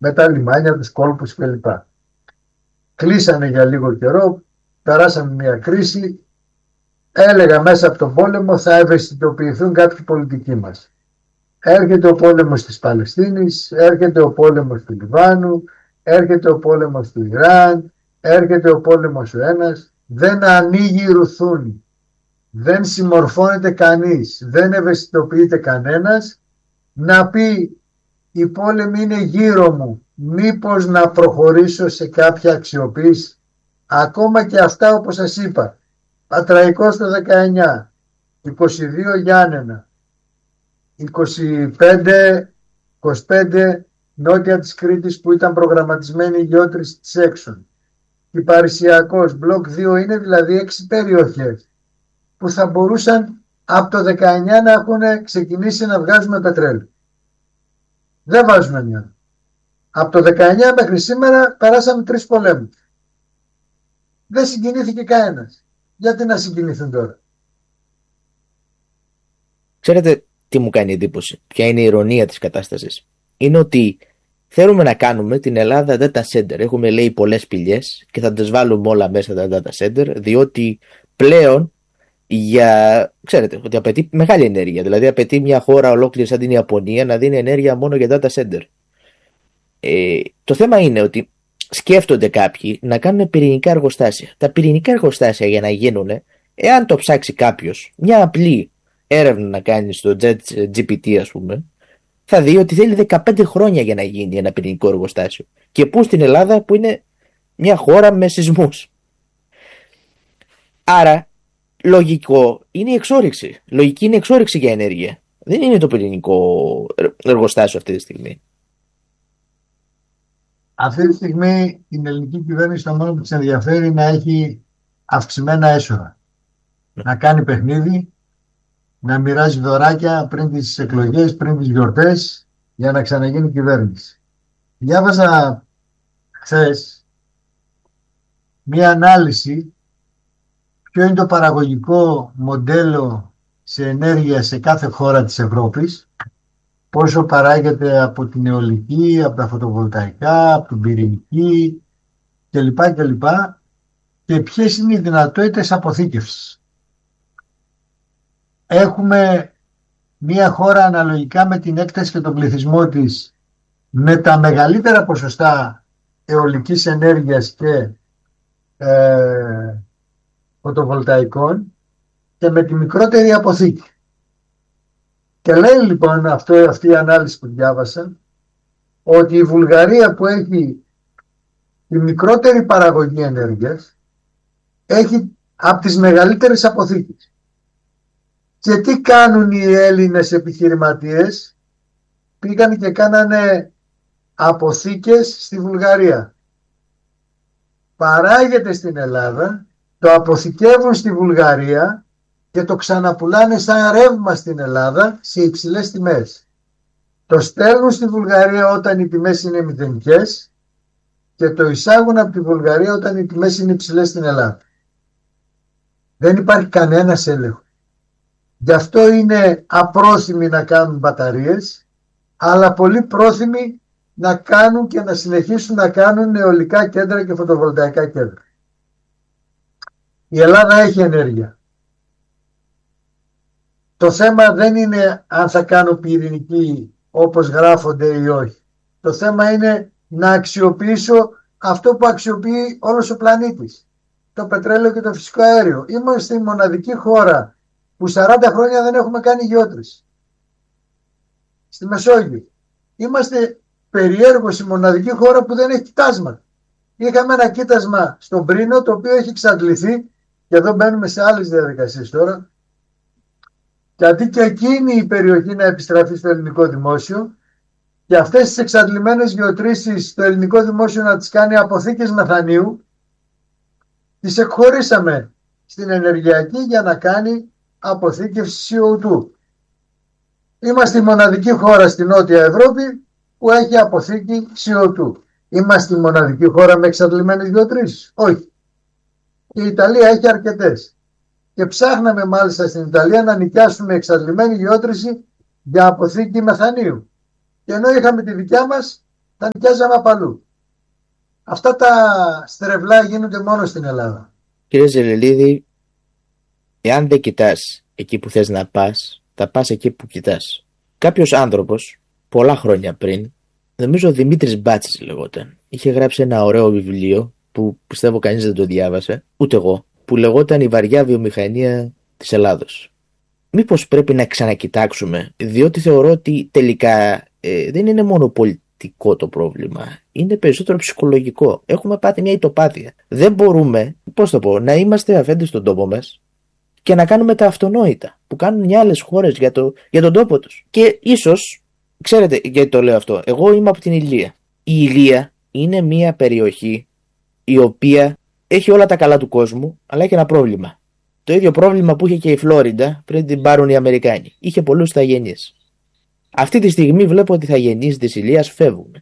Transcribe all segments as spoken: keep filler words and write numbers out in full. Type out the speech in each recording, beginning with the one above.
με τα λιμάνια, τους κόλπους κλπ. Κλείσανε για λίγο καιρό, περάσαμε μια κρίση. Έλεγα μέσα από τον πόλεμο θα ευαισθητοποιηθούν κάποιοι πολιτικοί μας. Έρχεται ο πόλεμος της Παλαιστίνης, έρχεται ο πόλεμος του Λιβάνου, έρχεται ο πόλεμος του Ιράν, έρχεται ο πόλεμος ο ένας. Δεν ανοίγει ρουθούνη, δεν συμμορφώνεται κανείς, δεν ευαισθητοποιείται κανένας να πει η πόλεμη είναι γύρω μου, μήπως να προχωρήσω σε κάποια αξιοποίηση. Ακόμα και αυτά όπως σας είπα, Πατραϊκό στο δεκαεννιά, είκοσι δύο Γιάννενα, είκοσι πέντε, είκοσι πέντε νότια της Κρήτης που ήταν προγραμματισμένη η γεώτρηση της Έξον. Κυπαρισιακός, μπλοκ δύο, είναι δηλαδή έξι περιοχές που θα μπορούσαν από το δεκαεννιά να έχουν ξεκινήσει να βγάζουμε πετρέλαιο. Δεν βάζουμε μια. Από το δεκαεννιά μέχρι σήμερα περάσαμε τρεις πολέμους. Δεν συγκινήθηκε κανένας. Γιατί να συγκινηθούν τώρα? Ξέρετε τι μου κάνει εντύπωση? Ποια είναι η ειρωνία της κατάστασης? Είναι ότι θέλουμε να κάνουμε την Ελλάδα data center. Έχουμε λέει πολλές πηγές και θα τις βάλουμε όλα μέσα τα data center, διότι πλέον για, ξέρετε, ότι απαιτεί μεγάλη ενέργεια. Δηλαδή απαιτεί μια χώρα ολόκληρη σαν την Ιαπωνία να δίνει ενέργεια μόνο για data center. Ε, το θέμα είναι ότι σκέφτονται κάποιοι να κάνουν πυρηνικά εργοστάσια. Τα πυρηνικά εργοστάσια για να γίνουν, εάν το ψάξει κάποιος, μια απλή έρευνα να κάνει στο τζι πι τι ας πούμε, θα δει ότι θέλει δεκαπέντε χρόνια για να γίνει ένα πυρηνικό εργοστάσιο. Και πού? Στην Ελλάδα που είναι μια χώρα με σεισμούς. Άρα λογικό είναι η εξόρυξη. Λογική είναι η εξόρυξη για ενέργεια. Δεν είναι το πυρηνικό εργοστάσιο αυτή τη στιγμή. Αυτή τη στιγμή την ελληνική κυβέρνηση το μόνο που της ενδιαφέρει να έχει αυξημένα έσοδα. Να κάνει παιχνίδι, να μοιράζει δωράκια πριν τις εκλογές, πριν τις γιορτές, για να ξαναγίνει κυβέρνηση. Διάβαζα χθες μία ανάλυση ποιο είναι το παραγωγικό μοντέλο σε ενέργεια σε κάθε χώρα της Ευρώπης, πόσο παράγεται από την αιωλική, από τα φωτοβολταϊκά, από την πυρηνική κλπ. κλπ. Και ποιες είναι οι δυνατότητες αποθήκευσης. Έχουμε μια χώρα αναλογικά με την έκταση και τον πληθυσμό της με τα μεγαλύτερα ποσοστά αιωλικής ενέργειας και ε, φωτοβολταϊκών και με τη μικρότερη αποθήκη. Και λέει λοιπόν αυτό, αυτή η ανάλυση που διάβασα, ότι η Βουλγαρία που έχει τη μικρότερη παραγωγή ενέργειας έχει από τις μεγαλύτερες αποθήκες. Και τι κάνουν οι Έλληνες επιχειρηματίες? Πήγαν και κάνανε αποθήκες στη Βουλγαρία. Παράγεται στην Ελλάδα, το αποθηκεύουν στη Βουλγαρία και το ξαναπουλάνε σαν ρεύμα στην Ελλάδα σε υψηλές τιμές. Το στέλνουν στη Βουλγαρία όταν οι τιμές είναι μηδενικές και το εισάγουν από τη Βουλγαρία όταν οι τιμές είναι υψηλές στην Ελλάδα. Δεν υπάρχει κανένας έλεγχος. Γι' αυτό είναι απρόθυμοι να κάνουν μπαταρίες, αλλά πολύ πρόθυμοι να κάνουν και να συνεχίσουν να κάνουν αιωλικά κέντρα και φωτοβολταϊκά κέντρα. Η Ελλάδα έχει ενέργεια. Το θέμα δεν είναι αν θα κάνω πυρηνική όπως γράφονται ή όχι. Το θέμα είναι να αξιοποιήσω αυτό που αξιοποιεί όλος ο πλανήτης. Το πετρέλαιο και το φυσικό αέριο. Είμαστε η μοναδική χώρα που σαράντα χρόνια δεν έχουμε κάνει γεώτρηση. Στη Μεσόγειο. Είμαστε περιέργως η μοναδική χώρα που δεν έχει κοιτάσματα. Είχαμε ένα κοίτασμα στον Πρίνο το οποίο έχει εξαντληθεί και εδώ μπαίνουμε σε άλλες διαδικασίες τώρα. Και αντί και εκείνη η περιοχή να επιστραφεί στο ελληνικό δημόσιο και αυτές τις εξαντλημένες γεωτρήσεις το ελληνικό δημόσιο να τις κάνει αποθήκες μεθανίου, τις εκχωρήσαμε στην ενεργειακή για να κάνει αποθήκευση σι ο δύο. Είμαστε η μοναδική χώρα στην Νότια Ευρώπη που έχει αποθήκη σι ο δύο. Είμαστε η μοναδική χώρα με εξαντλημένες γεωτρήσεις? Όχι. Η Ιταλία έχει αρκετές. Και ψάχναμε μάλιστα στην Ιταλία να νοικιάσουμε εξαντλημένη γεώτρηση για αποθήκη μεθανίου. Και ενώ είχαμε τη δικιά μας, τα νοικιάζαμε απ' αλλού. Αυτά τα στρεβλά γίνονται μόνο στην Ελλάδα. Κύριε Ζελελίδη, εάν δεν κοιτάς εκεί που θες να πας, θα πας εκεί που κοιτάς. Κάποιος άνθρωπος, πολλά χρόνια πριν, νομίζω ο Δημήτρης Μπάτσης λεγόταν, είχε γράψει ένα ωραίο βιβλίο που πιστεύω κανείς δεν το διάβασε, ούτε εγώ, που λεγόταν «Η βαριά βιομηχανία της Ελλάδος». Μήπως πρέπει να ξανακοιτάξουμε, διότι θεωρώ ότι τελικά ε, δεν είναι μόνο πολιτικό το πρόβλημα, είναι περισσότερο ψυχολογικό. Έχουμε πάθει μια ητοπάθεια. Δεν μπορούμε, πώς το πω, να είμαστε αφέντες στον τόπο μας και να κάνουμε τα αυτονόητα που κάνουν οι άλλες χώρες για, το, για τον τόπο τους. Και ίσως, ξέρετε γιατί το λέω αυτό, εγώ είμαι από την Ηλία. Η Ηλία είναι μια περιοχή η οποία έχει όλα τα καλά του κόσμου, αλλά έχει ένα πρόβλημα. Το ίδιο πρόβλημα που είχε και η Φλόριντα πριν την πάρουν οι Αμερικάνοι. Είχε πολλούς ηθαγενείς. Αυτή τη στιγμή βλέπω ότι οι ηθαγενείς της Ηλίας φεύγουν.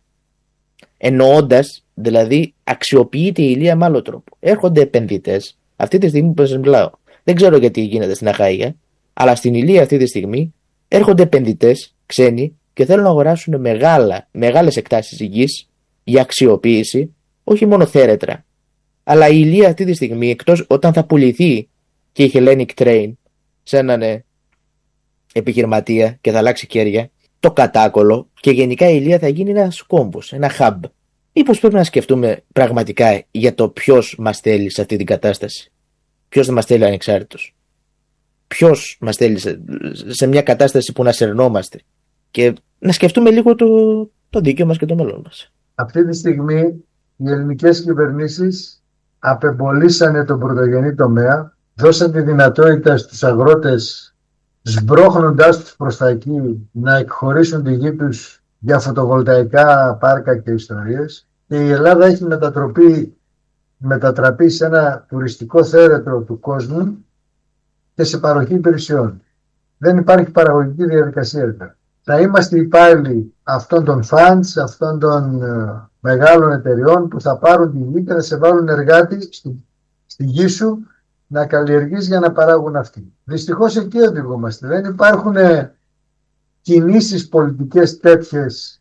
Εννοώντας, δηλαδή, αξιοποιείται η Ηλία με άλλο τρόπο. Έρχονται επενδυτές, αυτή τη στιγμή που σας μιλάω. Δεν ξέρω γιατί γίνεται στην Αχαΐα, αλλά στην Ηλία αυτή τη στιγμή έρχονται επενδυτές ξένοι και θέλουν να αγοράσουν μεγάλα, μεγάλες εκτάσεις γης για αξιοποίηση, όχι μόνο θέρετρα. Αλλά η Ηλία αυτή τη στιγμή, εκτός όταν θα πουληθεί και η Hellenic Train σε έναν ε, επιχειρηματία και θα αλλάξει κέρια, το κατάκολο και γενικά η Ηλία θα γίνει ένας κόμπος, ένα hub. Μήπως πρέπει να σκεφτούμε πραγματικά για το ποιος μας θέλει σε αυτή την κατάσταση. Ποιος δεν μας θέλει ανεξάρτητος. Ποιος μας θέλει σε, σε μια κατάσταση που να σερνόμαστε. Και να σκεφτούμε λίγο το, το δίκαιο μας και το μέλλον μας. Αυτή τη στιγμή οι ελληνικές κυβερνήσεις απεμπολίσανε τον πρωτογενή τομέα, δώσαν τη δυνατότητα στους αγρότες, σμπρώχνοντάς τους προς τα εκεί, να εκχωρήσουν τη γη τους για φωτοβολταϊκά πάρκα και ιστορίες. Και η Ελλάδα έχει μετατροπεί, μετατραπεί σε ένα τουριστικό θέρετρο του κόσμου και σε παροχή υπηρεσιών. Δεν υπάρχει παραγωγική διαδικασία. Θα είμαστε υπάλληλοι αυτών των funds, αυτών των uh, μεγάλων εταιριών που θα πάρουν τη γη και να σε βάλουν εργάτη στη, στη γη σου να καλλιεργείς για να παράγουν αυτοί. Δυστυχώς εκεί οδηγούμαστε. Δεν υπάρχουν ε, κινήσεις πολιτικές τέτοιες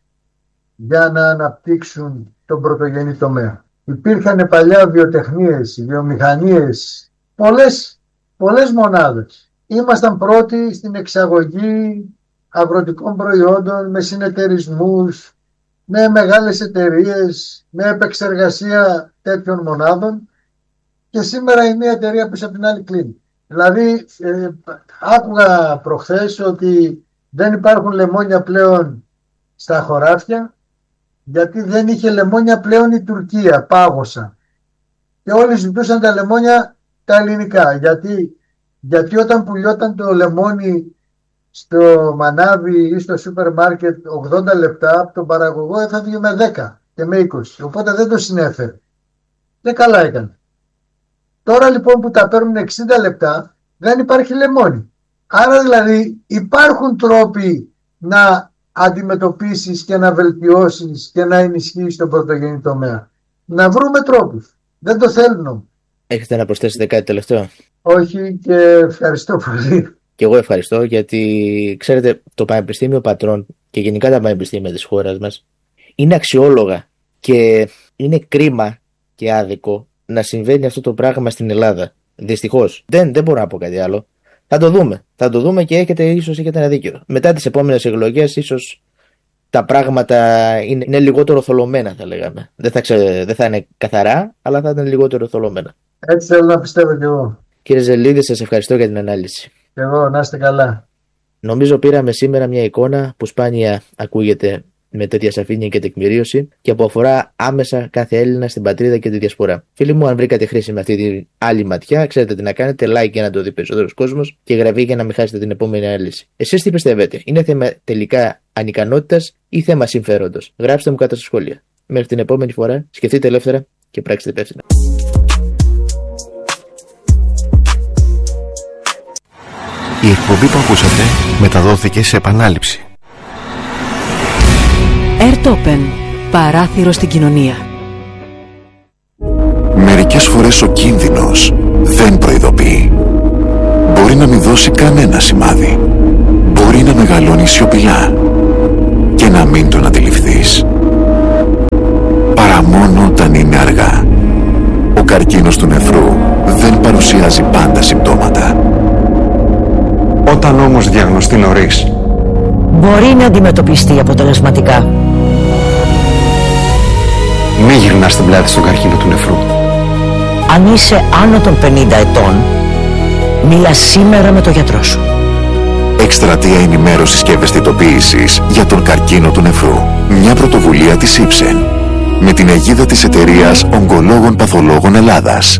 για να αναπτύξουν τον πρωτογενή τομέα. Υπήρχαν παλιά βιοτεχνίες, βιομηχανίες, πολλές, πολλές μονάδες. Ήμασταν πρώτοι στην εξαγωγή αγροτικών προϊόντων, με συνεταιρισμούς, με μεγάλες εταιρείες, με επεξεργασία τέτοιων μονάδων και σήμερα η μία εταιρεία πίσω από την άλλη κλείνει. Δηλαδή, ε, άκουγα προχθές ότι δεν υπάρχουν λεμόνια πλέον στα χωράφια γιατί δεν είχε λεμόνια πλέον η Τουρκία, πάγωσα. Και όλοι ζητούσαν τα λεμόνια τα ελληνικά. Γιατί, γιατί όταν πουλιόταν το λεμόνι στο μανάβι ή στο σούπερ μάρκετ ογδόντα λεπτά, από τον παραγωγό έφευγε με δέκα και με είκοσι. Οπότε δεν το συνέφερε. Και καλά έκανε. Τώρα λοιπόν που τα παίρνουν εξήντα λεπτά δεν υπάρχει λεμόνι. Άρα δηλαδή υπάρχουν τρόποι να αντιμετωπίσεις και να βελτιώσεις και να ενισχύσεις τον πρωτογενή τομέα. Να βρούμε τρόπους. Δεν το θέλουν όμως. Έχετε να προσθέσετε κάτι τελευταίο? Όχι, και ευχαριστώ πολύ. Και εγώ ευχαριστώ, γιατί ξέρετε, το Πανεπιστήμιο Πατρών και γενικά τα πανεπιστήμια της χώρας μας είναι αξιόλογα και είναι κρίμα και άδικο να συμβαίνει αυτό το πράγμα στην Ελλάδα. Δυστυχώς. Δεν, δεν μπορώ να πω κάτι άλλο. Θα το δούμε. Θα το δούμε και έχετε, ίσως έχετε ένα δίκιο. Μετά τις επόμενες εκλογές ίσως τα πράγματα είναι, είναι λιγότερο θολωμένα, θα λέγαμε. Δεν θα, ξε, δεν θα είναι καθαρά, αλλά θα είναι λιγότερο θολωμένα. Έτσι θέλω να πιστεύω κι εγώ. Κύριε Ζελίδη, σας ευχαριστώ για την ανάλυση. Και εγώ, να είστε καλά. Νομίζω πήραμε σήμερα μια εικόνα που σπάνια ακούγεται με τέτοια σαφήνεια και τεκμηρίωση και που αφορά άμεσα κάθε Έλληνα στην πατρίδα και τη διασπορά. Φίλοι μου, αν βρήκατε χρήση με αυτή την άλλη ματιά, ξέρετε τι να κάνετε, like για να το δει περισσότερος κόσμος και γραβή για να μην χάσετε την επόμενη ανάλυση. Εσείς τι πιστεύετε, είναι θέμα τελικά ανικανότητας ή θέμα συμφέροντος? Γράψτε μου κάτω στα σχόλια. Μέχρι την επόμενη φορά, σκεφτείτε ελεύθερα και πράξτε υπεύθυνα. Η εκπομπή που ακούσατε μεταδόθηκε σε επανάληψη. Airtopen. Παράθυρο στην κοινωνία. Μερικές φορές ο κίνδυνος δεν προειδοποιεί. Μπορεί να μην δώσει κανένα σημάδι. Μπορεί να μεγαλώνει σιωπηλά και να μην τον αντιληφθείς. παρουσιάζει πάντα συμπτώματα. Όταν όμως διαγνωστεί νωρίς, μπορεί να αντιμετωπιστεί αποτελεσματικά. μη γυρνάς την πλάτη στον καρκίνο του νεφρού. Αν είσαι άνω των πενήντα ετών, μίλα σήμερα με τον γιατρό σου. Εκστρατεία ενημέρωσης και ευαισθητοποίησης για τον καρκίνο του νεφρού. Μια πρωτοβουλία της Ipsen με την αιγίδα της εταιρείας Ογκολόγων Παθολόγων Ελλάδας.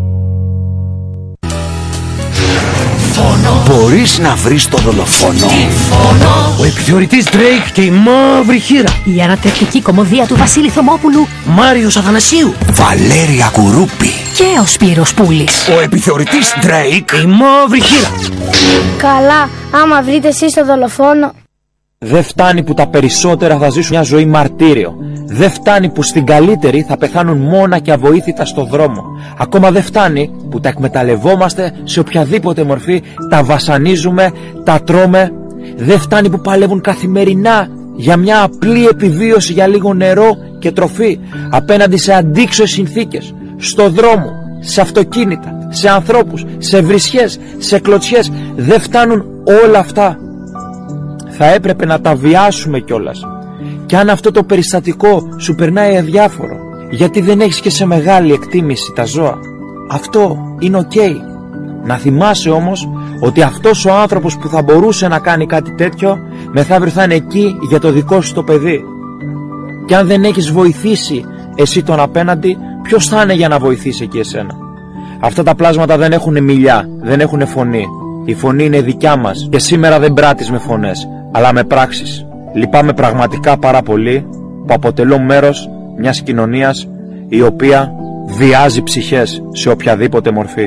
Μπορείς να βρεις τον δολοφόνο. Ο επιθεωρητής Drake και η μαύρη χήρα. Η ανατρεπτική κωμωδία του Βασίλη Θωμόπουλου. Μάριος Αθανασίου. Βαλέρια Κουρούπη. Και ο Σπύρος Πούλης. Ο επιθεωρητής Drake, η μαύρη χήρα. Καλά, άμα βρείτε εσείς τον δολοφόνο. Δεν φτάνει που τα περισσότερα θα ζήσουν μια ζωή μαρτύριο. Δεν φτάνει που στην καλύτερη θα πεθάνουν μόνα και αβοήθητα στο δρόμο. Ακόμα δεν φτάνει που τα εκμεταλλευόμαστε σε οποιαδήποτε μορφή, τα βασανίζουμε, τα τρώμε. Δεν φτάνει που παλεύουν καθημερινά για μια απλή επιβίωση, για λίγο νερό και τροφή, απέναντι σε αντίξωες συνθήκες, στο δρόμο, σε αυτοκίνητα, σε ανθρώπους, σε βρισιές, σε κλωτσιές. Δεν φτάνουν όλα αυτά. Θα έπρεπε να τα βιάσουμε κιόλας. Και αν αυτό το περιστατικό σου περνάει αδιάφορο, γιατί δεν έχεις και σε μεγάλη εκτίμηση τα ζώα, αυτό είναι οκ. Okay. Να θυμάσαι όμως ότι αυτός ο άνθρωπος που θα μπορούσε να κάνει κάτι τέτοιο, μεθαύριο θα είναι εκεί για το δικό σου το παιδί. Και αν δεν έχεις βοηθήσει εσύ τον απέναντι, ποιος θα είναι για να βοηθήσει εκεί εσένα? Αυτά τα πλάσματα δεν έχουν μιλιά, δεν έχουν φωνή. Η φωνή είναι δικιά μας και σήμερα δεν πράττεις με φωνές, αλλά με πράξεις. Λυπάμαι πραγματικά πάρα πολύ που αποτελώ μέρος μιας κοινωνίας η οποία βιάζει ψυχές σε οποιαδήποτε μορφή.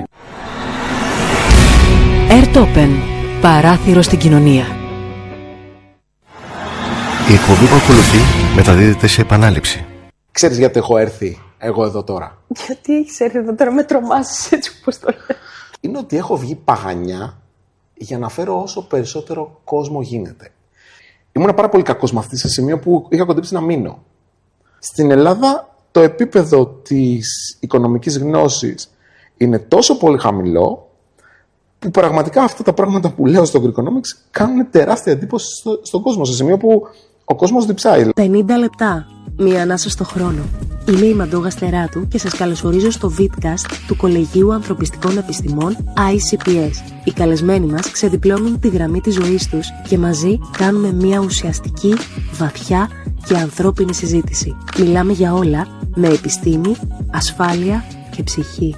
Airtopen. Παράθυρο στην κοινωνία. Η εκπομπή που ακολουθεί μεταδίδεται σε επανάληψη. Ξέρεις γιατί έχω έρθει εγώ εδώ τώρα? Γιατί έχεις έρθει εδώ τώρα, με τρομάζεις έτσι όπως το λέω. Είναι ότι έχω βγει παγανιά για να φέρω όσο περισσότερο κόσμο γίνεται. Ήμουν πάρα πολύ κακός μαθητής σε σημείο που είχα κοντέψει να μείνω. Στην Ελλάδα το επίπεδο της οικονομικής γνώσης είναι τόσο πολύ χαμηλό που πραγματικά αυτά τα πράγματα που λέω στο Greekonomics κάνουν τεράστια εντύπωση στο, στον κόσμο, σε σημείο που ο κόσμος διψάει. πενήντα λεπτά. Μία ανάσα στο χρόνο. Είμαι η Μαντώ Γαστεράτου και σας καλωσορίζω στο Vidcast του Κολεγίου Ανθρωπιστικών Επιστημών άι σι πι ες. Οι καλεσμένοι μας ξεδιπλώνουν τη γραμμή της ζωής τους και μαζί κάνουμε μία ουσιαστική, βαθιά και ανθρώπινη συζήτηση. Μιλάμε για όλα με επιστήμη, ασφάλεια και ψυχή.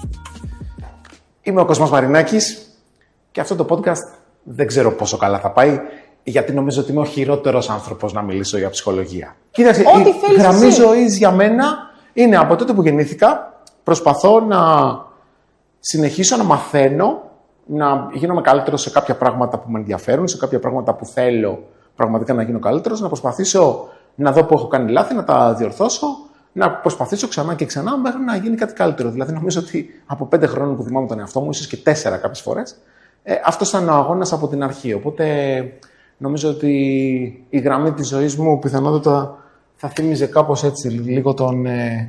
Είμαι ο Κοσμάς Μαρινάκης και αυτό το podcast δεν ξέρω πόσο καλά θα πάει, γιατί νομίζω ότι είμαι ο χειρότερος άνθρωπος να μιλήσω για ψυχολογία. Κοίταξε, η γραμμή ζωής για μένα είναι από τότε που γεννήθηκα. Προσπαθώ να συνεχίσω να μαθαίνω, να γίνομαι καλύτερος σε κάποια πράγματα που με ενδιαφέρουν, σε κάποια πράγματα που θέλω πραγματικά να γίνω καλύτερος, να προσπαθήσω να δω που έχω κάνει λάθη, να τα διορθώσω, να προσπαθήσω ξανά και ξανά μέχρι να γίνει κάτι καλύτερο. Δηλαδή, νομίζω ότι από πέντε χρόνια που θυμάμαι τον εαυτό μου, ίσως και τέσσερα κάποιες φορές, ε, αυτός ήταν ο αγώνας από την αρχή. Οπότε νομίζω ότι η γραμμή της ζωής μου πιθανότατα θα θύμιζε κάπως έτσι λίγο τον, ε,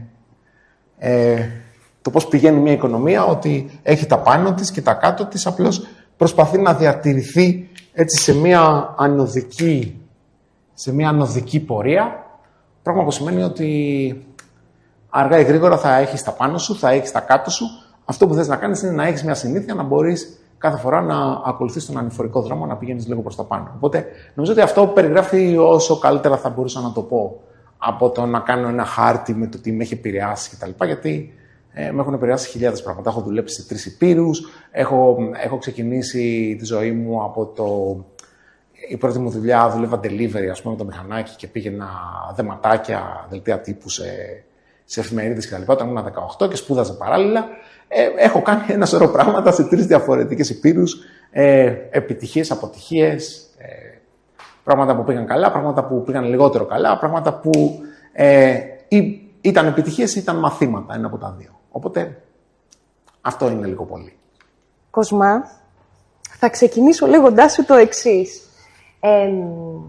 ε, το πώς πηγαίνει μια οικονομία, ότι έχει τα πάνω της και τα κάτω της, απλώς προσπαθεί να διατηρηθεί έτσι σε μια ανωδική, σε μια ανωδική πορεία, πράγμα που σημαίνει ότι αργά ή γρήγορα θα έχεις τα πάνω σου, θα έχεις τα κάτω σου. Αυτό που θες να κάνεις είναι να έχεις μια συνήθεια να μπορείς κάθε φορά να ακολουθείς τον ανηφορικό δρόμο, να πηγαίνεις λίγο προς τα πάνω. Οπότε νομίζω ότι αυτό περιγράφει όσο καλύτερα θα μπορούσα να το πω από το να κάνω ένα χάρτη με το τι με έχει επηρεάσει κτλ. Γιατί ε, με έχουν επηρεάσει χιλιάδες πράγματα. Έχω δουλέψει σε τρεις υπήρους, έχω, έχω ξεκινήσει τη ζωή μου από το. Η πρώτη μου δουλειά δούλευα delivery, ας πούμε, με το μηχανάκι και πήγαινα δεματάκια, δελτία τύπου σε, σε εφημερίδες κτλ. Όταν ήμουν δεκαοκτώ και σπούδαζα παράλληλα. Ε, έχω κάνει ένα σωρό πράγματα σε τρεις διαφορετικές υπήρους, ε, επιτυχίες, αποτυχίες, ε, πράγματα που πήγαν καλά, πράγματα που πήγαν λιγότερο καλά, πράγματα που ε, ή, ήταν επιτυχίες ή ήταν μαθήματα, ένα από τα δύο. Οπότε αυτό είναι λίγο πολύ. Κοσμά, θα ξεκινήσω λέγοντάς σου το εξής. Ε,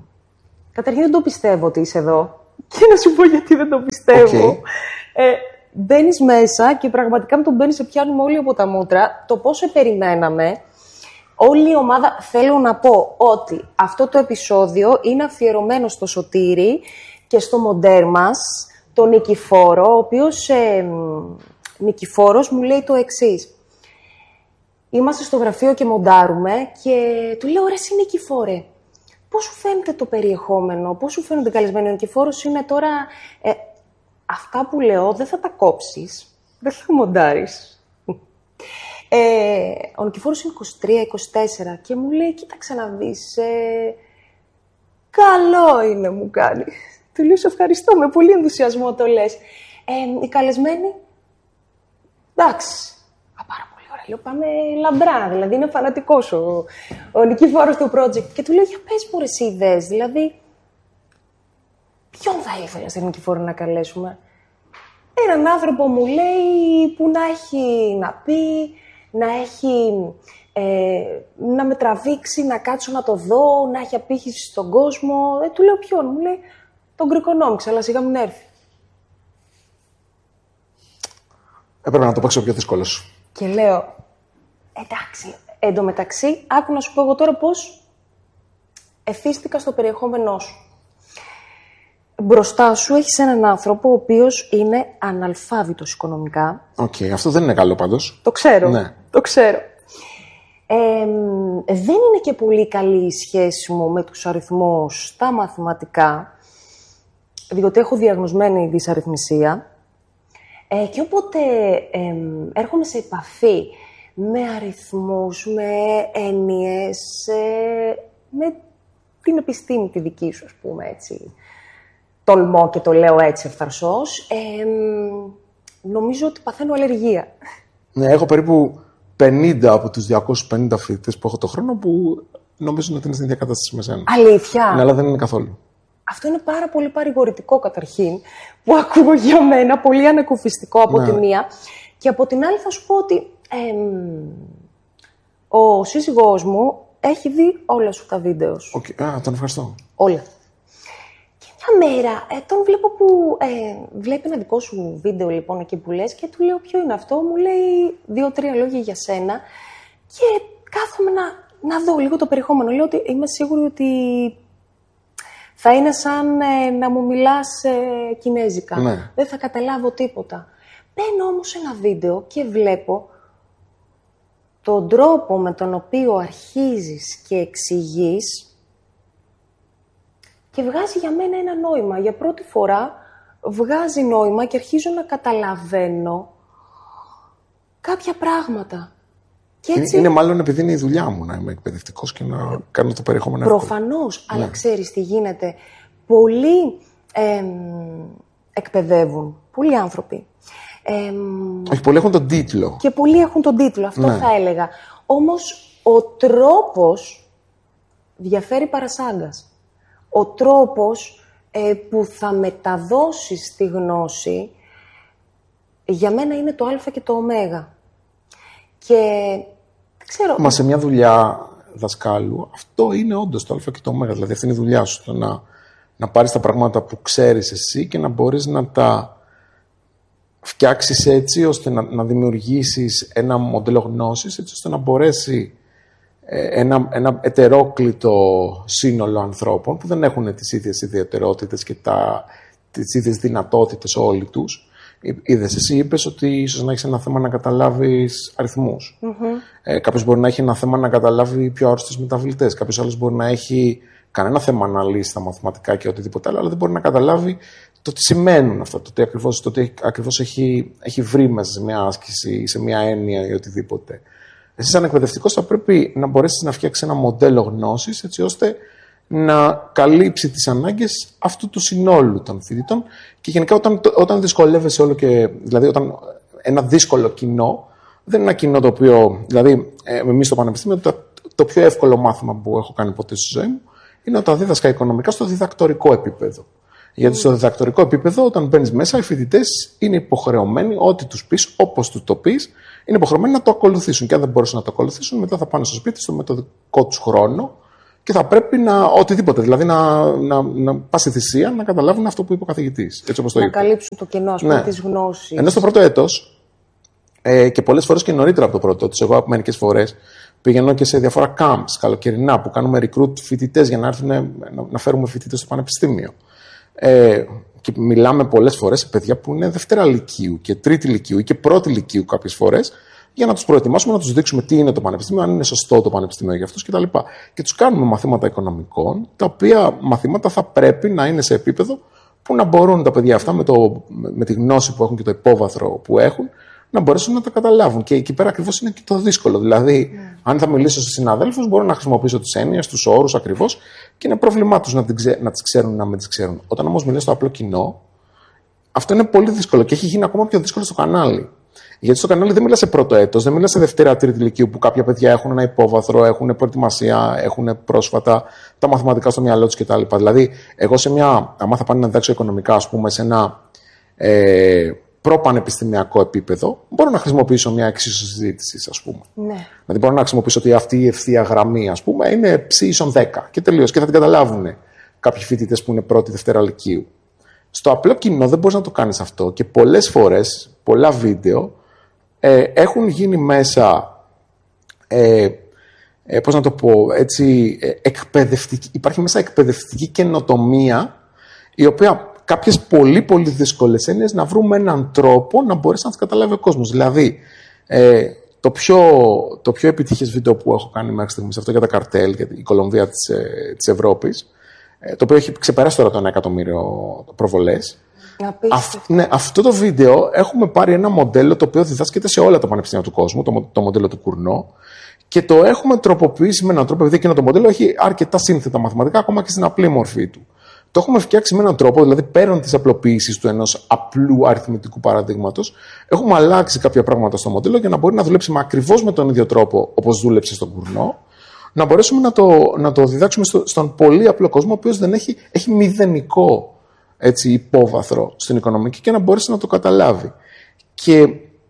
καταρχήν δεν το πιστεύω ότι είσαι εδώ και να σου πω γιατί δεν το πιστεύω. Okay. Ε, μπαίνεις μέσα και πραγματικά με τον μπαίνεις σε πιάνουμε όλοι από τα μούτρα. Το πόσο περιμέναμε, όλη η ομάδα, θέλω να πω ότι αυτό το επεισόδιο είναι αφιερωμένο στο Σωτήρη και στο μοντέρ μας, τον Νικηφόρο, ο οποίος ε, Νικηφόρος μου λέει το εξής. Είμαστε στο γραφείο και μοντάρουμε και του λέω, ρε εσύ Νικηφόρε, πώς σου φαίνεται το περιεχόμενο, πώς σου φαίνονται καλεσμένοι? Ο Νικηφόρος είναι τώρα, ε, αυτά που λέω δεν θα τα κόψεις, δεν θα μοντάρεις. Ε, ο Νικηφόρος είναι είκοσι τρία είκοσι τέσσερα και μου λέει, κοίταξε να δεις, ε, καλό είναι, μου κάνει. Του λέω, σε ευχαριστώ, με πολύ ενθουσιασμό το λες. Ε, οι καλεσμένοι, εντάξει, α, πάρα πολύ ωραία. Λέω, πάμε λαμπρά, δηλαδή είναι φανατικός ο, ο Νικηφόρος του project. Και του λέω, για πες μου ρε εσύ ιδέες, δηλαδή, ποιον θα ήθελα σε Νικηφόρο να καλέσουμε? Έναν άνθρωπο, μου λέει, που να έχει να πει, να έχει, ε, να με τραβήξει, να κάτσω να το δω, να έχει απήχηση στον κόσμο. Ε, του λέω, ποιον? Μου λέει, τον Greekonomics, αλλά σιγά μην έρθει. Έπρεπε να το παίξω πιο δύσκολο σου. Και λέω, εντάξει, εν τω μεταξύ, άκου να σου πω εγώ τώρα πώς εθίστηκα στο περιεχόμενό σου. Μπροστά σου έχεις έναν άνθρωπο ο οποίος είναι αναλφάβητος οικονομικά. Οκ, okay, αυτό δεν είναι καλό πάντως. Το ξέρω, ναι. το ξέρω. Ε, δεν είναι και πολύ καλή η σχέση μου με τους αριθμούς στα μαθηματικά, διότι έχω διαγνωσμένη δυσαριθμισία. Ε, και όποτε ε, έρχομαι σε επαφή με αριθμούς, με έννοιες, ε, με την επιστήμη τη δική σου, ας πούμε, έτσι, τολμώ και το λέω έτσι ευθαρσώς, ε, νομίζω ότι παθαίνω αλλεργία. Ναι, έχω περίπου πενήντα από τους διακόσιους πενήντα φοιτητές που έχω το χρόνο που νομίζουν ότι είναι στην ίδια κατάσταση με σένα. Αλήθεια? Ναι, αλλά δεν είναι καθόλου. Αυτό είναι πάρα πολύ παρηγορητικό καταρχήν, που ακούω για μένα, πολύ ανακουφιστικό από ναι. τη μία. Και από την άλλη θα σου πω ότι ε, ο σύζυγός μου έχει δει όλα σου τα βίντεο. Okay. Α, τον ευχαριστώ. Όλα. Και μια μέρα ε, τον βλέπω που ε, βλέπει ένα δικό σου βίντεο λοιπόν εκεί που λες και του λέω ποιο είναι αυτό. Μου λέει δύο-τρία λόγια για σένα και κάθομαι να, να δω λίγο το περιεχόμενο. Λέω ότι είμαι σίγουρη ότι θα είναι σαν ε, να μου μιλάς ε, κινέζικα. Ναι. Δεν θα καταλάβω τίποτα. Μπαίνω όμως σε ένα βίντεο και βλέπω τον τρόπο με τον οποίο αρχίζεις και εξηγείς και βγάζει για μένα ένα νόημα. Για πρώτη φορά βγάζει νόημα και αρχίζω να καταλαβαίνω κάποια πράγματα. Και έτσι... Είναι μάλλον επειδή είναι η δουλειά μου να είμαι εκπαιδευτικός και να κάνω το περιεχόμενο. Προφανώς, ναι. αλλά ξέρεις τι γίνεται. Πολλοί ε, εκπαιδεύουν, πολλοί άνθρωποι. Ε, Όχι, πολλοί έχουν τον τίτλο. Και πολλοί έχουν τον τίτλο, αυτό ναι. θα έλεγα. Όμως, ο τρόπος διαφέρει παρασάγκας. Ο τρόπος ε, που θα μεταδώσεις τη γνώση, για μένα είναι το α και το ω. Και δεν ξέρω... Μα σε μια δουλειά δασκάλου, αυτό είναι όντως το α και το ω. Δηλαδή, αυτή είναι η δουλειά σου. Το να, να πάρεις τα πράγματα που ξέρεις εσύ και να μπορείς να τα φτιάξεις έτσι ώστε να, να δημιουργήσεις ένα μοντέλο γνώσης, έτσι ώστε να μπορέσει ε, ένα, ένα ετερόκλητο σύνολο ανθρώπων που δεν έχουν τις ίδιες ιδιαιτερότητες και τα, τις ίδιες δυνατότητες όλοι τους. Είδες, εσύ είπες ότι ίσως να έχεις ένα θέμα να καταλάβεις αριθμούς. Mm-hmm. Ε, κάποιος μπορεί να έχει ένα θέμα να καταλάβει πιο άρρωστες μεταβλητές. Κάποιος άλλος μπορεί να έχει κανένα θέμα να λύσει τα μαθηματικά και οτιδήποτε άλλο, αλλά δεν μπορεί να καταλάβει το τι σημαίνουν αυτά, το τι ακριβώς, το τι ακριβώς έχει, έχει βρει μέσα σε μια άσκηση ή σε μια έννοια ή οτιδήποτε. Εσύ σαν εκπαιδευτικός θα πρέπει να μπορέσεις να φτιάξεις ένα μοντέλο γνώσης έτσι ώστε να καλύψει τις ανάγκες αυτού του συνόλου των φοιτητών και γενικά όταν, όταν δυσκολεύεσαι όλο και, δηλαδή όταν ένα δύσκολο κοινό, δεν είναι ένα κοινό το οποίο, δηλαδή εμείς στο Πανεπιστήμιο το, το πιο εύκολο μάθημα που έχω κάνει ποτέ στη ζωή μου είναι όταν δίδασκα οικονομικά στο διδακτορικό επίπεδο. Γιατί στο διδακτορικό επίπεδο, όταν μπαίνεις μέσα, οι φοιτητές είναι υποχρεωμένοι, ό,τι τους πεις, όπως τους το πεις, είναι υποχρεωμένοι να το ακολουθήσουν. Και αν δεν μπορούσαν να το ακολουθήσουν, μετά θα πάνε στο σπίτι, στο με το δικό τους χρόνο και θα πρέπει να. Οτιδήποτε. Δηλαδή να, να, να πας στη θυσία να καταλάβουν αυτό που είπε ο καθηγητής. Έτσι όπως το να είπε. καλύψουν το κενό, ας πούμε, ναι. της γνώσης. Ενώ στο πρώτο έτος, ε, και πολλές φορές και νωρίτερα από το πρώτο έτος, εγώ μερικές φορές πηγαίνω και σε διάφορα camps καλοκαιρινά που κάνουμε recruit φοιτητές για να έρθουν να, να φέρουμε φοιτητές στο πανεπιστήμιο. Ε, και μιλάμε πολλές φορές σε παιδιά που είναι δευτέρα λυκείου και τρίτη λυκείου ή και πρώτη λυκείου κάποιες φορές, για να τους προετοιμάσουμε, να τους δείξουμε τι είναι το πανεπιστήμιο, αν είναι σωστό το πανεπιστήμιο για αυτούς κτλ. Και τους κάνουμε μαθήματα οικονομικών, τα οποία μαθήματα θα πρέπει να είναι σε επίπεδο που να μπορούν τα παιδιά αυτά με, το, με τη γνώση που έχουν και το υπόβαθρο που έχουν, να μπορέσουν να τα καταλάβουν. Και εκεί πέρα ακριβώς είναι και το δύσκολο. Δηλαδή, mm. αν θα μιλήσω στους συναδέλφους, μπορώ να χρησιμοποιήσω τις έννοιες, τους όρους ακριβώς και είναι πρόβλημά τους να, να τις ξέρουν, να μην τις ξέρουν. Όταν όμως μιλάω στο απλό κοινό, αυτό είναι πολύ δύσκολο και έχει γίνει ακόμα πιο δύσκολο στο κανάλι. Γιατί στο κανάλι δεν μιλά σε πρώτο έτος, δεν μιλά σε δευτέρα, τρίτη ηλικίου που κάποια παιδιά έχουν ένα υπόβαθρο, έχουν προετοιμασία, έχουν πρόσφατα τα μαθηματικά στο μυαλό τους κτλ. Δηλαδή, εγώ σε μια, άμα θα πάνε να διδάξω οικονομικά, ας πούμε, σε ένα ε, προπανεπιστημιακό επίπεδο, μπορώ να χρησιμοποιήσω μια εξίσωση συζήτηση, ας πούμε. Ναι. Δηλαδή, μπορώ να χρησιμοποιήσω ότι αυτή η ευθεία γραμμή, ας πούμε, είναι ψ ίσον δέκα και τελείως. Και θα την καταλάβουν κάποιοι φοιτητές που είναι πρώτη, δευτέρα λυκείου. Στο απλό κοινό δεν μπορείς να το κάνεις αυτό και πολλές φορές, πολλά βίντεο ε, έχουν γίνει μέσα, ε, ε, πώς να το πω, έτσι, ε, εκπαιδευτική, υπάρχει μέσα εκπαιδευτική καινοτομία, η οποία κάποιες πολύ πολύ δύσκολες έννοιες να βρούμε έναν τρόπο να μπορέσει να τις καταλάβει ο κόσμος. Δηλαδή, ε, το, πιο, το πιο επιτυχές βίντεο που έχω κάνει μέχρι στιγμής, αυτό για τα καρτέλ, για η Κολομβία της, ε, της Ευρώπης, το οποίο έχει ξεπεράσει τώρα το ένα εκατομμύριο προβολές. Αυ, ναι, αυτό το βίντεο έχουμε πάρει ένα μοντέλο το οποίο διδάσκεται σε όλα τα πανεπιστήμια του κόσμου, το, το μοντέλο του Κουρνό, και το έχουμε τροποποιήσει με έναν τρόπο, επειδή εκείνο το μοντέλο έχει αρκετά σύνθετα μαθηματικά, ακόμα και στην απλή μορφή του. Το έχουμε φτιάξει με έναν τρόπο, δηλαδή πέραν της απλοποίησης του ενός απλού αριθμητικού παραδείγματος, έχουμε αλλάξει κάποια πράγματα στο μοντέλο για να μπορεί να δουλέψει ακριβώς με τον ίδιο τρόπο όπως δούλεψε στον Κουρνό. Να μπορέσουμε να το, να το διδάξουμε στο, στον πολύ απλό κόσμο, ο οποίος δεν έχει, έχει μηδενικό έτσι, υπόβαθρο στην οικονομική και να μπορέσει να το καταλάβει. Και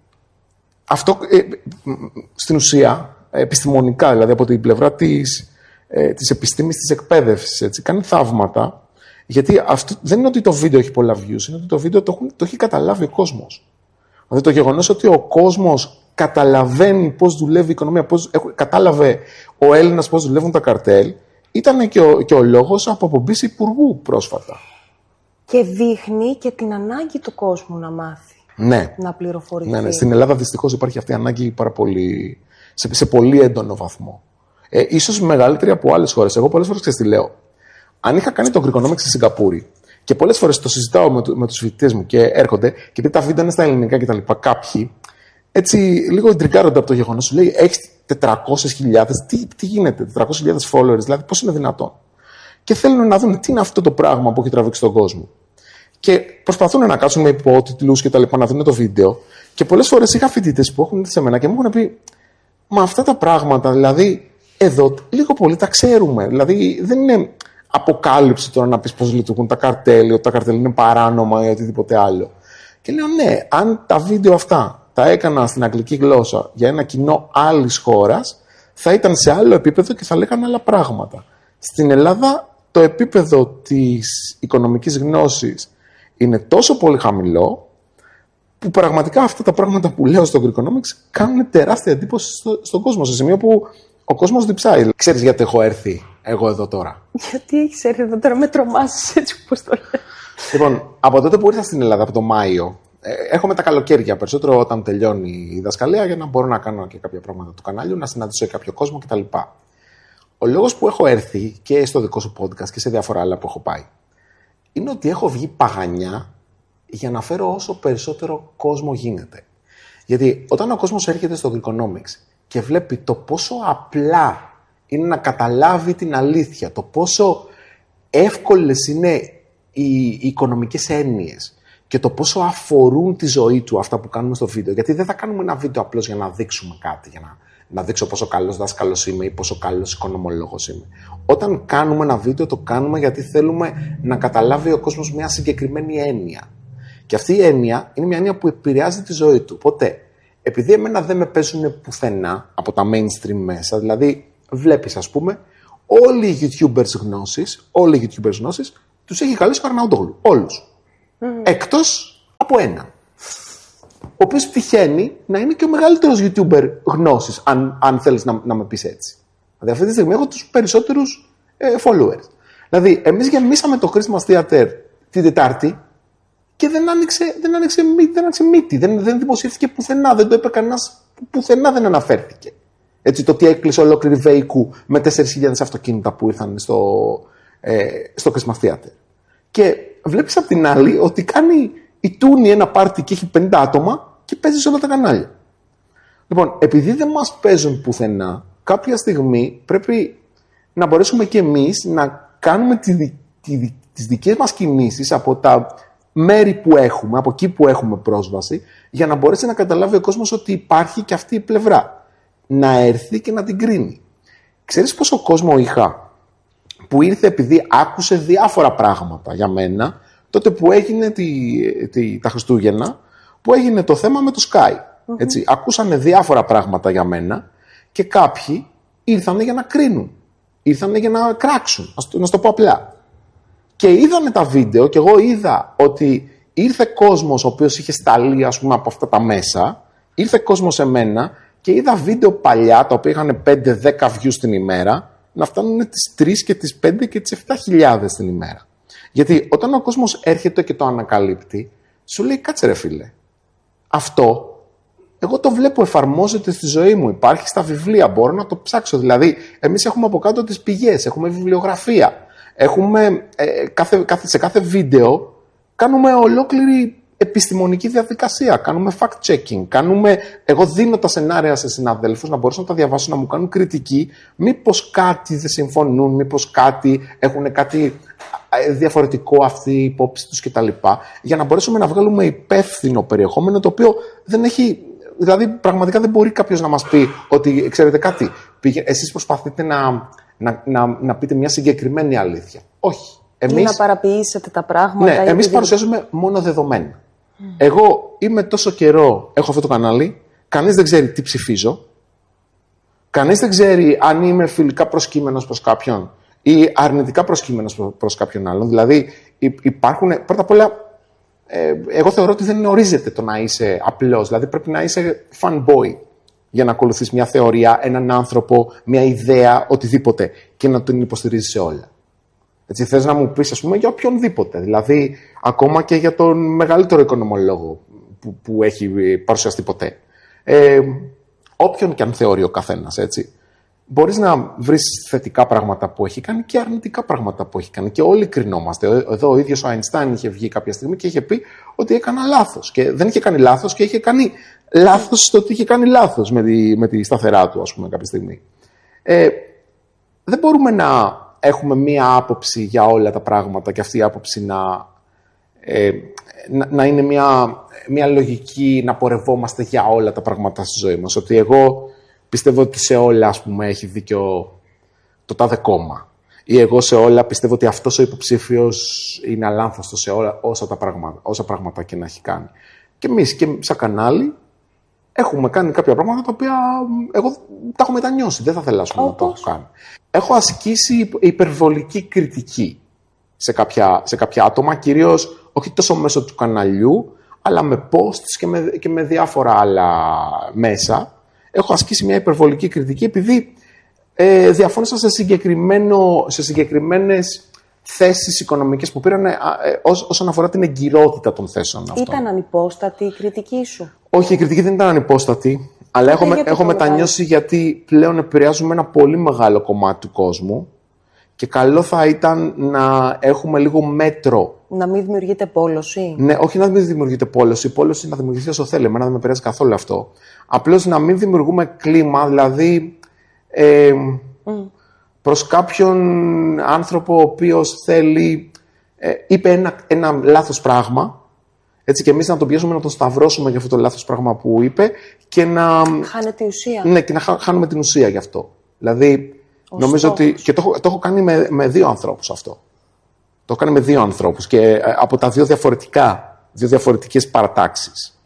αυτό ε, στην ουσία, επιστημονικά, δηλαδή από την πλευρά της, ε, της επιστήμης της εκπαίδευσης, έτσι, κάνει θαύματα, γιατί αυτό δεν είναι ότι το βίντεο έχει πολλά views, είναι ότι το βίντεο το, έχουν, το έχει καταλάβει ο κόσμος. Δηλαδή το γεγονός ότι ο κόσμος καταλαβαίνει πώς δουλεύει η οικονομία, πώς, κατάλαβε ο Έλληνας πώς δουλεύουν τα καρτέλ, ήταν και ο, και ο λόγος από αποπομπής υπουργού πρόσφατα. Και δείχνει και την ανάγκη του κόσμου να μάθει, ναι. να πληροφορηθεί. Ναι, ναι. Στην Ελλάδα δυστυχώς υπάρχει αυτή η ανάγκη πάρα πολύ, σε, σε πολύ έντονο βαθμό. Ε, ίσως μεγαλύτερη από άλλες χώρες. Εγώ πολλές φορές ξέρεις τι λέω. Αν είχα κάνει το Greekonomics στη Σιγκαπούρη, και πολλές φορές το συζητάω με, με τους φοιτητές μου και έρχονται, και επειδή τα βίντεο είναι στα ελληνικά κτλ. Κάποιοι έτσι λίγο εντρικάρονται από το γεγονός. Σου λέει, έχεις τετρακόσιες χιλιάδες, τι, τι γίνεται, τετρακόσιες χιλιάδες followers, δηλαδή πώς είναι δυνατόν. Και θέλουν να δουν τι είναι αυτό το πράγμα που έχει τραβήξει τον κόσμο. Και προσπαθούν να κάτσουν με υπότιτλους και τα λοιπά, να δουν το βίντεο. Και πολλές φορές είχα φοιτητές που έχουν έρθει σε μένα και μου έχουν πει, μα αυτά τα πράγματα, δηλαδή, εδώ λίγο πολύ τα ξέρουμε. Δηλαδή, δεν είναι αποκάλυψη τώρα να πεις πώς λειτουργούν τα καρτέλ, ότι τα καρτέλ είναι παράνομα ή οτιδήποτε άλλο. Και λέω, ναι, αν τα βίντεο αυτά τα έκανα στην αγγλική γλώσσα για ένα κοινό άλλης χώρας, θα ήταν σε άλλο επίπεδο και θα λέγανε άλλα πράγματα. Στην Ελλάδα το επίπεδο της οικονομικής γνώσης είναι τόσο πολύ χαμηλό, που πραγματικά αυτά τα πράγματα που λέω στο Greekonomics κάνουν τεράστια εντύπωση στο, στον κόσμο, σε σημείο που ο κόσμος διψάει. Ξέρεις γιατί έχω έρθει εγώ εδώ τώρα? Γιατί έχεις έρθει εδώ τώρα, με τρομάζεις έτσι όπως το λέω. Λοιπόν, από τότε που ήρθα στην Ελλάδα, από το Μάιο, έρχομαι τα καλοκαίρια περισσότερο όταν τελειώνει η δασκαλία για να μπορώ να κάνω και κάποια πράγματα του κανάλιου, να συναντήσω κάποιο κόσμο κτλ. Ο λόγος που έχω έρθει και στο δικό σου podcast και σε διάφορα άλλα που έχω πάει είναι ότι έχω βγει παγανιά για να φέρω όσο περισσότερο κόσμο γίνεται. Γιατί όταν ο κόσμος έρχεται στο Greekonomics και βλέπει το πόσο απλά είναι να καταλάβει την αλήθεια, το πόσο εύκολες είναι οι οικονομικές έννοιες και το πόσο αφορούν τη ζωή του αυτά που κάνουμε στο βίντεο. Γιατί δεν θα κάνουμε ένα βίντεο απλώς για να δείξουμε κάτι, για να, να δείξω πόσο καλός δάσκαλος είμαι ή πόσο καλός οικονομολόγος είμαι. Όταν κάνουμε ένα βίντεο, το κάνουμε γιατί θέλουμε να καταλάβει ο κόσμος μια συγκεκριμένη έννοια. Και αυτή η έννοια είναι μια έννοια που επηρεάζει τη ζωή του. Οπότε, επειδή εμένα δεν με παίζουν πουθενά από τα mainstream μέσα, δηλαδή βλέπεις, ας πούμε, όλοι οι YouTubers γνώσεις, όλοι οι YouTubers γνώσεις, τους έχει καλέσει ο Αρναούτογλου. Όλους. Mm. Εκτός από ένα. Ο οποίος τυχαίνει να είναι και ο μεγαλύτερος YouTuber γνώσης, αν, αν θέλεις να, να με πεις έτσι. Δηλαδή αυτή τη στιγμή έχω τους περισσότερους ε, followers. Δηλαδή, εμείς γεμίσαμε το Christmas Theater την Τετάρτη και δεν άνοιξε, δεν άνοιξε, δεν άνοιξε μύτη, δεν, δεν δημοσιεύτηκε πουθενά, δεν το είπε κανένας, πουθενά δεν αναφέρθηκε. Έτσι, το ότι έκλεισε ολόκληρη Βέικου με τέσσερις χιλιάδες αυτοκίνητα που ήρθαν στο, ε, στο Christmas Theater. Και βλέπεις απ' την άλλη ότι κάνει η Τούνη ένα πάρτι και έχει πενήντα άτομα και παίζει σε όλα τα κανάλια. Λοιπόν, επειδή δεν μας παίζουν πουθενά, κάποια στιγμή πρέπει να μπορέσουμε και εμείς να κάνουμε τη, τη, τις δικές μας κινήσεις από τα μέρη που έχουμε, από εκεί που έχουμε πρόσβαση, για να μπορέσει να καταλάβει ο κόσμος ότι υπάρχει και αυτή η πλευρά. Να έρθει και να την κρίνει. Ξέρεις πόσο κόσμο είχα που ήρθε επειδή άκουσε διάφορα πράγματα για μένα, τότε που έγινε τη, τη, τα Χριστούγεννα, που έγινε το θέμα με το Sky. Mm-hmm. Έτσι, ακούσανε διάφορα πράγματα για μένα και κάποιοι ήρθανε για να κρίνουν. Ήρθανε για να κράξουν, να σου το πω απλά. Και είδανε τα βίντεο και εγώ είδα ότι ήρθε κόσμος ο οποίος είχε σταλεί, ας πούμε, από αυτά τα μέσα, ήρθε κόσμος σε μένα και είδα βίντεο παλιά, τα οποία είχαν πέντε δέκα views την ημέρα, να φτάνουν τις τρεις και τις πέντε και τις επτά χιλιάδες την ημέρα. Γιατί όταν ο κόσμος έρχεται και το ανακαλύπτει, σου λέει κάτσε ρε φίλε, αυτό εγώ το βλέπω, εφαρμόζεται στη ζωή μου, υπάρχει στα βιβλία, μπορώ να το ψάξω. Δηλαδή, εμείς έχουμε από κάτω τις πηγές, έχουμε βιβλιογραφία, έχουμε ε, κάθε, κάθε, σε κάθε βίντεο κάνουμε ολόκληρη επιστημονική διαδικασία, κάνουμε fact-checking, κάνουμε, εγώ δίνω τα σενάρια σε συναδέλφους να μπορέσουν να τα διαβάσουν, να μου κάνουν κριτική, μήπως κάτι δεν συμφωνούν, μήπως κάτι έχουν κάτι διαφορετικό αυτή η υπόψη τους κτλ. Για να μπορέσουμε να βγάλουμε υπεύθυνο περιεχόμενο, το οποίο δεν έχει, δηλαδή πραγματικά δεν μπορεί κάποιος να μας πει ότι, ξέρετε κάτι, πήγε, εσείς προσπαθείτε να, να, να, να πείτε μια συγκεκριμένη αλήθεια. Όχι. Εμείς, ή να παραποιήσετε τα πράγματα. Ναι, εμείς παρουσιάζουμε μόνο δεδομένα. Mm. Εγώ είμαι τόσο καιρό, έχω αυτό το κανάλι, κανείς δεν ξέρει τι ψηφίζω, κανείς δεν ξέρει αν είμαι φιλικά προσκύμενος προς κάποιον ή αρνητικά προσκύμενος προς κάποιον άλλον. Δηλαδή υπάρχουν, πρώτα απ' όλα, ε, εγώ θεωρώ ότι δεν ορίζεται το να είσαι απλός, δηλαδή πρέπει να είσαι fanboy για να ακολουθείς μια θεωρία, έναν άνθρωπο, μια ιδέα, οτιδήποτε και να τον υποστηρίζεις σε όλα. Έτσι, θες να μου πεις, ας πούμε, για οποιονδήποτε. Δηλαδή, ακόμα και για τον μεγαλύτερο οικονομολόγο που, που έχει παρουσιαστεί ποτέ. Ε, όποιον και αν θεωρεί ο καθένας, έτσι. Μπορείς να βρεις θετικά πράγματα που έχει κάνει και αρνητικά πράγματα που έχει κάνει. Και όλοι κρινόμαστε. Εδώ ο ίδιος ο Αϊνστάιν είχε βγει κάποια στιγμή και είχε πει ότι έκανα λάθος. Και δεν είχε κάνει λάθος και είχε κάνει λάθος στο ότι είχε κάνει λάθος με τη, με τη σταθερά του, ας πούμε, κάποια στιγμή. Ε, δεν μπορούμε να έχουμε μία άποψη για όλα τα πράγματα και αυτή η άποψη να, ε, να, να είναι μία, μία λογική να πορευόμαστε για όλα τα πράγματα στη ζωή μας. Ότι εγώ πιστεύω ότι σε όλα, ας πούμε, έχει δίκιο το τάδε κόμμα. Ή εγώ σε όλα πιστεύω ότι αυτός ο υποψήφιος είναι αλάνθαστος σε όλα όσα, τα πράγματα, όσα πράγματα και να έχει κάνει. Και εμείς και σαν κανάλι έχουμε κάνει κάποια πράγματα τα οποία εγώ τα έχω μετανιώσει. Δεν θα θελάσω να το έχω κάνει. Έχω ασκήσει υπερβολική κριτική σε κάποια, σε κάποια άτομα, κυρίως όχι τόσο μέσω του καναλιού, αλλά με posts και με, και με διάφορα άλλα μέσα. Έχω ασκήσει μια υπερβολική κριτική επειδή ε, διαφώνησα σε, συγκεκριμένο, σε συγκεκριμένες θέσεις οικονομικές που πήραν ε, ε, ό, όσον αφορά την εγκυρότητα των θέσεων αυτών. Ήταν ανυπόστατη η κριτική σου? Όχι, η κριτική δεν ήταν ανυπόστατη, αλλά έχω, με, έχω μετανιώσει γιατί πλέον επηρεάζουμε ένα πολύ μεγάλο κομμάτι του κόσμου και καλό θα ήταν να έχουμε λίγο μέτρο. Να μην δημιουργείται πόλωση. Ναι, όχι να μην δημιουργείται πόλωση. Η πόλωση να δημιουργηθεί όσο θέλει. Εμένα δεν με επηρεάζει καθόλου αυτό. Απλώς να μην δημιουργούμε κλίμα, δηλαδή ε, mm. προς κάποιον άνθρωπο ο οποίος θέλει, ε, είπε ένα, ένα λάθος πράγμα. Έτσι και εμείς να τον πιέσουμε να τον σταυρώσουμε για αυτό το λάθος πράγμα που είπε και να... Χάνεται η ουσία. Ναι, και να χάνουμε την ουσία γι' αυτό. Δηλαδή, ο νομίζω στόχος. Ότι... Και το, έχω, το έχω κάνει με, με δύο ανθρώπους αυτό. Το έχω κάνει με δύο ανθρώπους και ε, από τα δύο διαφορετικά, δύο διαφορετικές παρατάξεις.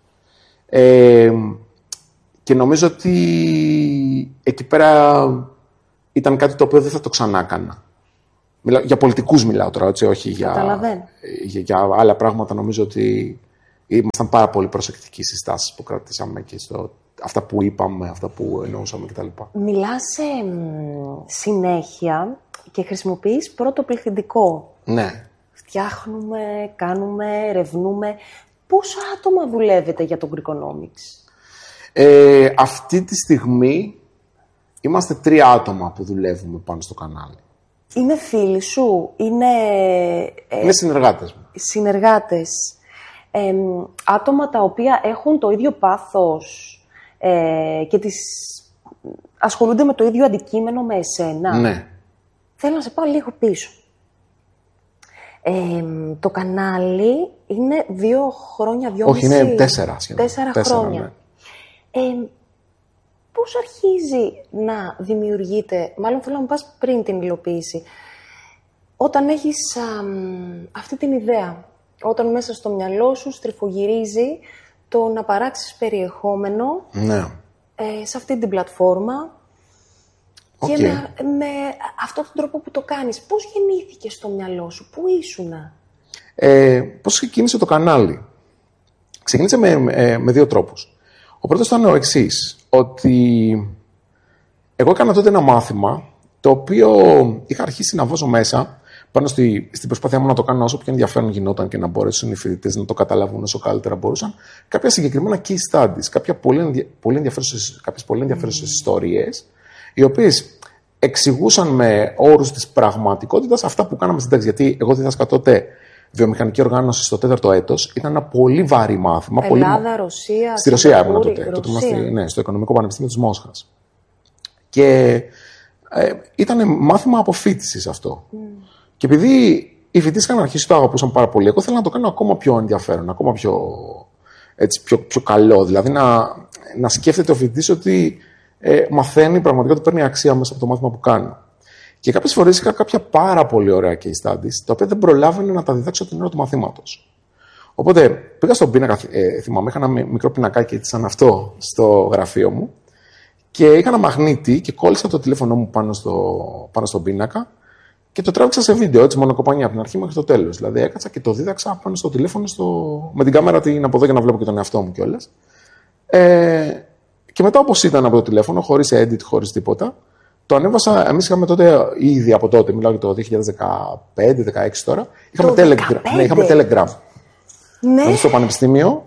Ε, και νομίζω ότι εκεί πέρα ήταν κάτι το οποίο δεν θα το ξανά έκανα. Μιλάω, για πολιτικούς μιλάω τώρα, έτσι, όχι για, για, για άλλα πράγματα. Νομίζω ότι ήμασταν πάρα πολύ προσεκτικοί στις στάσεις που κρατήσαμε και στο, αυτά που είπαμε, αυτά που εννοούσαμε κτλ. Μιλάς ε, συνέχεια και χρησιμοποιείς πρώτο πληθυντικό. Ναι. Φτιάχνουμε, κάνουμε, ερευνούμε. Πόσα άτομα δουλεύετε για το Greekonomics? Ε, αυτή τη στιγμή είμαστε τρία άτομα που δουλεύουμε πάνω στο κανάλι. Είναι φίλοι σου, είναι... Ε, είναι συνεργάτες μου. Συνεργάτες. Ε, άτομα τα οποία έχουν το ίδιο πάθος ε, και τις... ασχολούνται με το ίδιο αντικείμενο με εσένα. Ναι. Θέλω να σε πάω λίγο πίσω. Ε, το κανάλι είναι δύο χρόνια, δυο Όχι, μισή... είναι τέσσερα σχεδόν. Τέσσερα, τέσσερα χρόνια. Ναι. Ε, πώς αρχίζει να δημιουργείται, μάλλον θέλω να μου πας πριν την υλοποίηση, όταν έχεις α, αυτή την ιδέα, όταν μέσα στο μυαλό σου στριφογυρίζει το να παράξεις περιεχόμενο ναι. ε, σε αυτή την πλατφόρμα okay. και να, με αυτόν τον τρόπο που το κάνεις. Πώς γεννήθηκε στο μυαλό σου, πού ήσουνα? Ε, πώς ξεκίνησε το κανάλι? Ξεκίνησε με, με, με δύο τρόπους. Ο πρώτος ήταν ο εξής, ότι εγώ έκανα τότε ένα μάθημα το οποίο είχα αρχίσει να βάζω μέσα πάνω στη, στην προσπάθειά μου να το κάνω όσο πιο ενδιαφέρον γινόταν και να μπορέσουν οι φοιτητές να το καταλάβουν όσο καλύτερα μπορούσαν, κάποια συγκεκριμένα case studies, κάποια πολύ, πολύ ενδιαφέρουσες, κάποιες πολύ ενδιαφέρουσες ιστορίες, οι οποίες εξηγούσαν με όρους της πραγματικότητας αυτά που κάναμε στην τάξη. Γιατί εγώ δίδασκα τότε βιομηχανική οργάνωση στο τέταρτο έτος, ήταν ένα πολύ βαρύ μάθημα. Ελλάδα, πολύ... Ρωσία, στη Ρωσία ήμουν τότε. Ρωσία. τότε είμαστε, ναι, στο Οικονομικό Πανεπιστήμιο της Μόσχας. Και ε, ήταν μάθημα αποφοίτησης αυτό. Mm. Και επειδή οι φοιτητές είχαν αρχίσει το αγαπούσαν πάρα πολύ, εγώ ήθελα να το κάνω ακόμα πιο ενδιαφέρον, ακόμα πιο, έτσι, πιο, πιο καλό. Δηλαδή να, να σκέφτεται ο φοιτητής ότι ε, μαθαίνει πραγματικά ότι παίρνει αξία μέσα από το μάθημα που κάνει. Και κάποιες φορές είχα κάποια πάρα πολύ ωραία case studies, τα οποία δεν προλάβαινε να τα διδάξω την ώρα του μαθήματος. Οπότε πήγα στον πίνακα, ε, θυμάμαι, είχα ένα μικρό πινακάκι έτσι σαν αυτό στο γραφείο μου και είχα ένα μαγνήτη και κόλλησα το τηλέφωνο μου πάνω, στο, πάνω στον πίνακα και το τράβηξα σε βίντεο, έτσι μονοκοπανία από την αρχή μέχρι το τέλος. Δηλαδή έκατσα και το δίδαξα πάνω στο τηλέφωνο στο... με την κάμερα την από εδώ για να βλέπω και τον εαυτό μου κιόλας. Ε, και μετά όπως ήταν από το τηλέφωνο, χωρίς edit, χωρίς τίποτα, το ανέβασα. Εμείς είχαμε τότε, ήδη από τότε, μιλάω για το δύο χιλιάδες δεκαπέντε δεκαέξι τώρα, είχαμε, telegram, ναι, είχαμε Telegram. Ναι. Δηλαδή στο πανεπιστήμιο,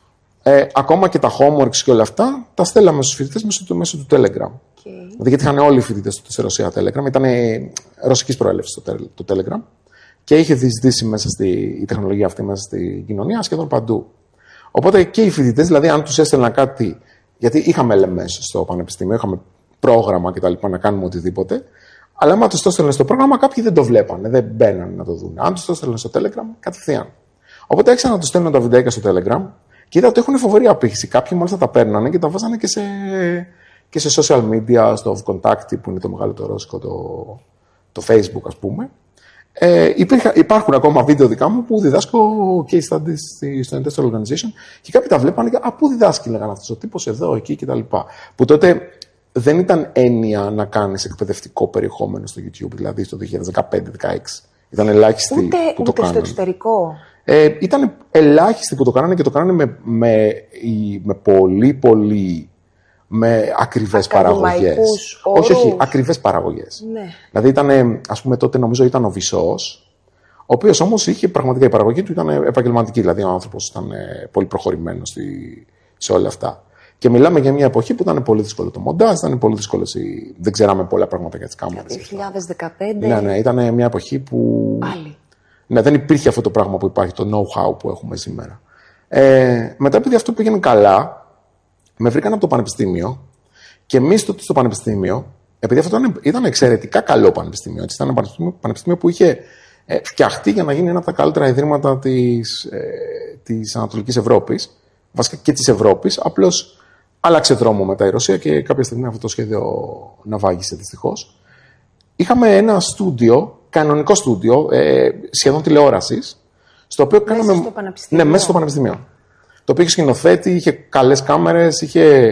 ε, ακόμα και τα homeworks και όλα αυτά, τα στέλναμε στους φοιτητές μέσω του, μέσω του Telegram. Okay. Δηλαδή γιατί είχαν όλοι οι φοιτητές στη Ρωσία Telegram, ήταν ρωσικής προέλευσης το, το Telegram και είχε διεισδύσει μέσα στη η τεχνολογία αυτή μέσα στην κοινωνία σχεδόν παντού. Οπότε και οι φοιτητές, δηλαδή αν τους έστελνα κάτι, γιατί είχαμε ελ εμ ες στο πανεπιστήμιο, είχαμε πρόγραμμα κτλ. Να κάνουμε οτιδήποτε. Αλλά άμα του το έστελνε στο πρόγραμμα, κάποιοι δεν το βλέπανε, δεν μπαίνανε να το δουν. Αν του το έστελνε στο Telegram, κατευθείαν. Οπότε άρχισα να του στέλνω τα βιντεάκια στο Telegram και είδα ότι έχουν φοβερή απήχηση. Κάποιοι μάλιστα τα παίρνανε και τα βάζανε και σε, και σε social media, στο Vkontakte που είναι το μεγάλο το ρώσικο, το, το Facebook ας πούμε. Ε, υπήρχα, υπάρχουν ακόμα βίντεο δικά μου που διδάσκω case studies στο Industrial Organization και κάποιοι τα βλέπανε και «Α, πού διδάσκει», λέγανε αυτός ο τύπος, εδώ, εκεί κτλ. Που τότε δεν ήταν έννοια να κάνεις εκπαιδευτικό περιεχόμενο στο YouTube, δηλαδή στο δύο χιλιάδες δεκαπέντε δεκαέξι. Ήταν ελάχιστοι ούτε, που το ούτε κάνανε. Στο εξωτερικό. Ε, ήταν ελάχιστοι που το κάνανε και το κάνανε με, με, με πολύ, πολύ με ακριβές παραγωγές. Όχι, όχι, ακριβές παραγωγές. Ναι. Δηλαδή ήταν, ας πούμε, τότε νομίζω ήταν ο Βυσσός, ο οποίος όμως είχε πραγματικά η παραγωγή του ήταν επαγγελματική. Δηλαδή ο άνθρωπος ήταν πολύ προχωρημένος στη, σε όλα αυτά. Και μιλάμε για μια εποχή που ήταν πολύ δύσκολο το μοντάζ, ήταν πολύ δύσκολο. Η... Δεν ξέραμε πολλά πράγματα για τις κάμερες. δύο χιλιάδες δεκαπέντε. Ναι, ναι, ήταν μια εποχή που. Πάλι. Ναι, δεν υπήρχε αυτό το πράγμα που υπάρχει, το know-how που έχουμε σήμερα. Ε, μετά, επειδή αυτό πήγαινε καλά, με βρήκαν από το πανεπιστήμιο και εμείς τότε στο πανεπιστήμιο, επειδή αυτό ήταν, ήταν εξαιρετικά καλό πανεπιστήμιο, έτσι, ήταν ένα πανεπιστήμιο, πανεπιστήμιο που είχε ε, φτιαχτεί για να γίνει ένα από τα καλύτερα ιδρύματα της, ε, της Ανατολικής Ευρώπης, βασικά και της Ευρώπης, απλώς άλλαξε δρόμο μετά η Ρωσία και κάποια στιγμή αυτό το σχέδιο ναυάγησε δυστυχώς. Είχαμε ένα στούντιο, κανονικό στούντιο, ε, σχεδόν τηλεόρασης, στο οποίο μέσα κάναμε. Στο πανεπιστήμιο. Ναι, μέσα στο πανεπιστήμιο. Το οποίο είχε σκηνοθέτη, είχε καλές κάμερες, είχε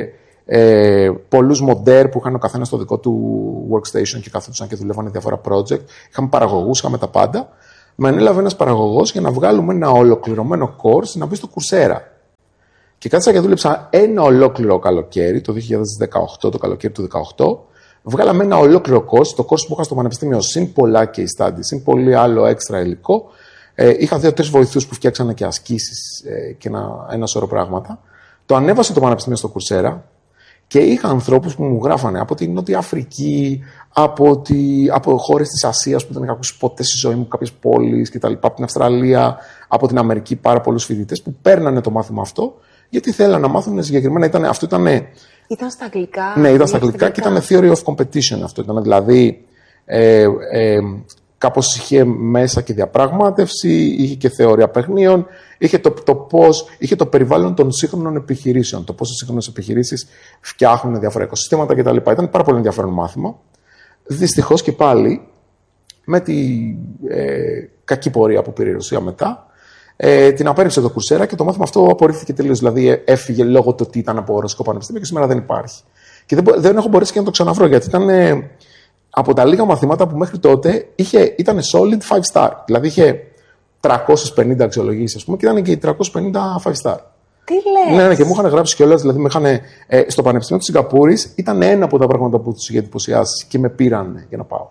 Ε, πολλούς μοντέρ που είχαν ο καθένας το δικό του workstation και καθόντουσαν και δουλεύανε διάφορα project. Είχαμε παραγωγούς, είχαμε τα πάντα. Με ανέλαβε ένας παραγωγός για να βγάλουμε ένα ολοκληρωμένο course να μπει στο Coursera. Και κάθισα και δούλεψα ένα ολόκληρο καλοκαίρι, το δύο χιλιάδες δεκαοκτώ, το καλοκαίρι του δύο χιλιάδες δεκαοκτώ. Βγάλαμε ένα ολόκληρο course, το course που είχα στο πανεπιστήμιο, συν πολλά case studies, συν πολύ άλλο έξτρα υλικό. Ε, είχα δύο-τρεις βοηθούς που φτιάξανε και ασκήσεις ε, και ένα, ένα σωρό πράγματα. Το ανέβασα το πανεπιστήμιο στο Coursera και είχα ανθρώπους που μου γράφανε από την Νότια Αφρική, από, τη, από χώρες της Ασίας που δεν είχα ακούσει ποτέ στη ζωή μου, κάποιες πόλεις κτλ. Από την Αυστραλία, από την Αμερική, πάρα πολλούς φοιτητές που παίρνανε το μάθημα αυτό, γιατί θέλανε να μάθουν συγκεκριμένα. Ήταν, αυτό ήταν. Ήταν στα αγγλικά. Ναι, ήταν στα αγγλικά και ήταν theory of competition αυτό. Ήταν δηλαδή. Ε, ε, Κάπως είχε μέσα και διαπραγμάτευση, είχε και θεωρία παιχνίων, είχε το, το, πώς, είχε το περιβάλλον των σύγχρονων επιχειρήσεων, το πώς οι σύγχρονες επιχειρήσεις φτιάχνουν διάφορα οικοσυστήματα κτλ. Ήταν πάρα πολύ ενδιαφέρον μάθημα. Δυστυχώς και πάλι, με τη ε, κακή πορεία που πήρε η Ρωσία μετά, ε, την απέρριψε το Coursera και το μάθημα αυτό απορρίφθηκε τελείως. Δηλαδή έφυγε λόγω του ότι ήταν από Ρωσικό Πανεπιστήμιο και σήμερα δεν υπάρχει. Και δεν, δεν έχω μπορέσει και να το ξαναβρω γιατί ήταν. Ε, από τα λίγα μαθήματα που μέχρι τότε είχε, ήταν solid five star. Δηλαδή είχε τριακόσιες πενήντα αξιολογήσεις, ας πούμε, και ήταν και οι τριακόσιες πενήντα five star. Τι λες? Ναι, ναι, και μου είχαν γράψει κιόλας. Δηλαδή, με είχαν, ε, στο Πανεπιστήμιο της Σιγκαπούρης ήταν ένα από τα πράγματα που τους είχε εντυπωσιάσει και με πήραν για να πάω.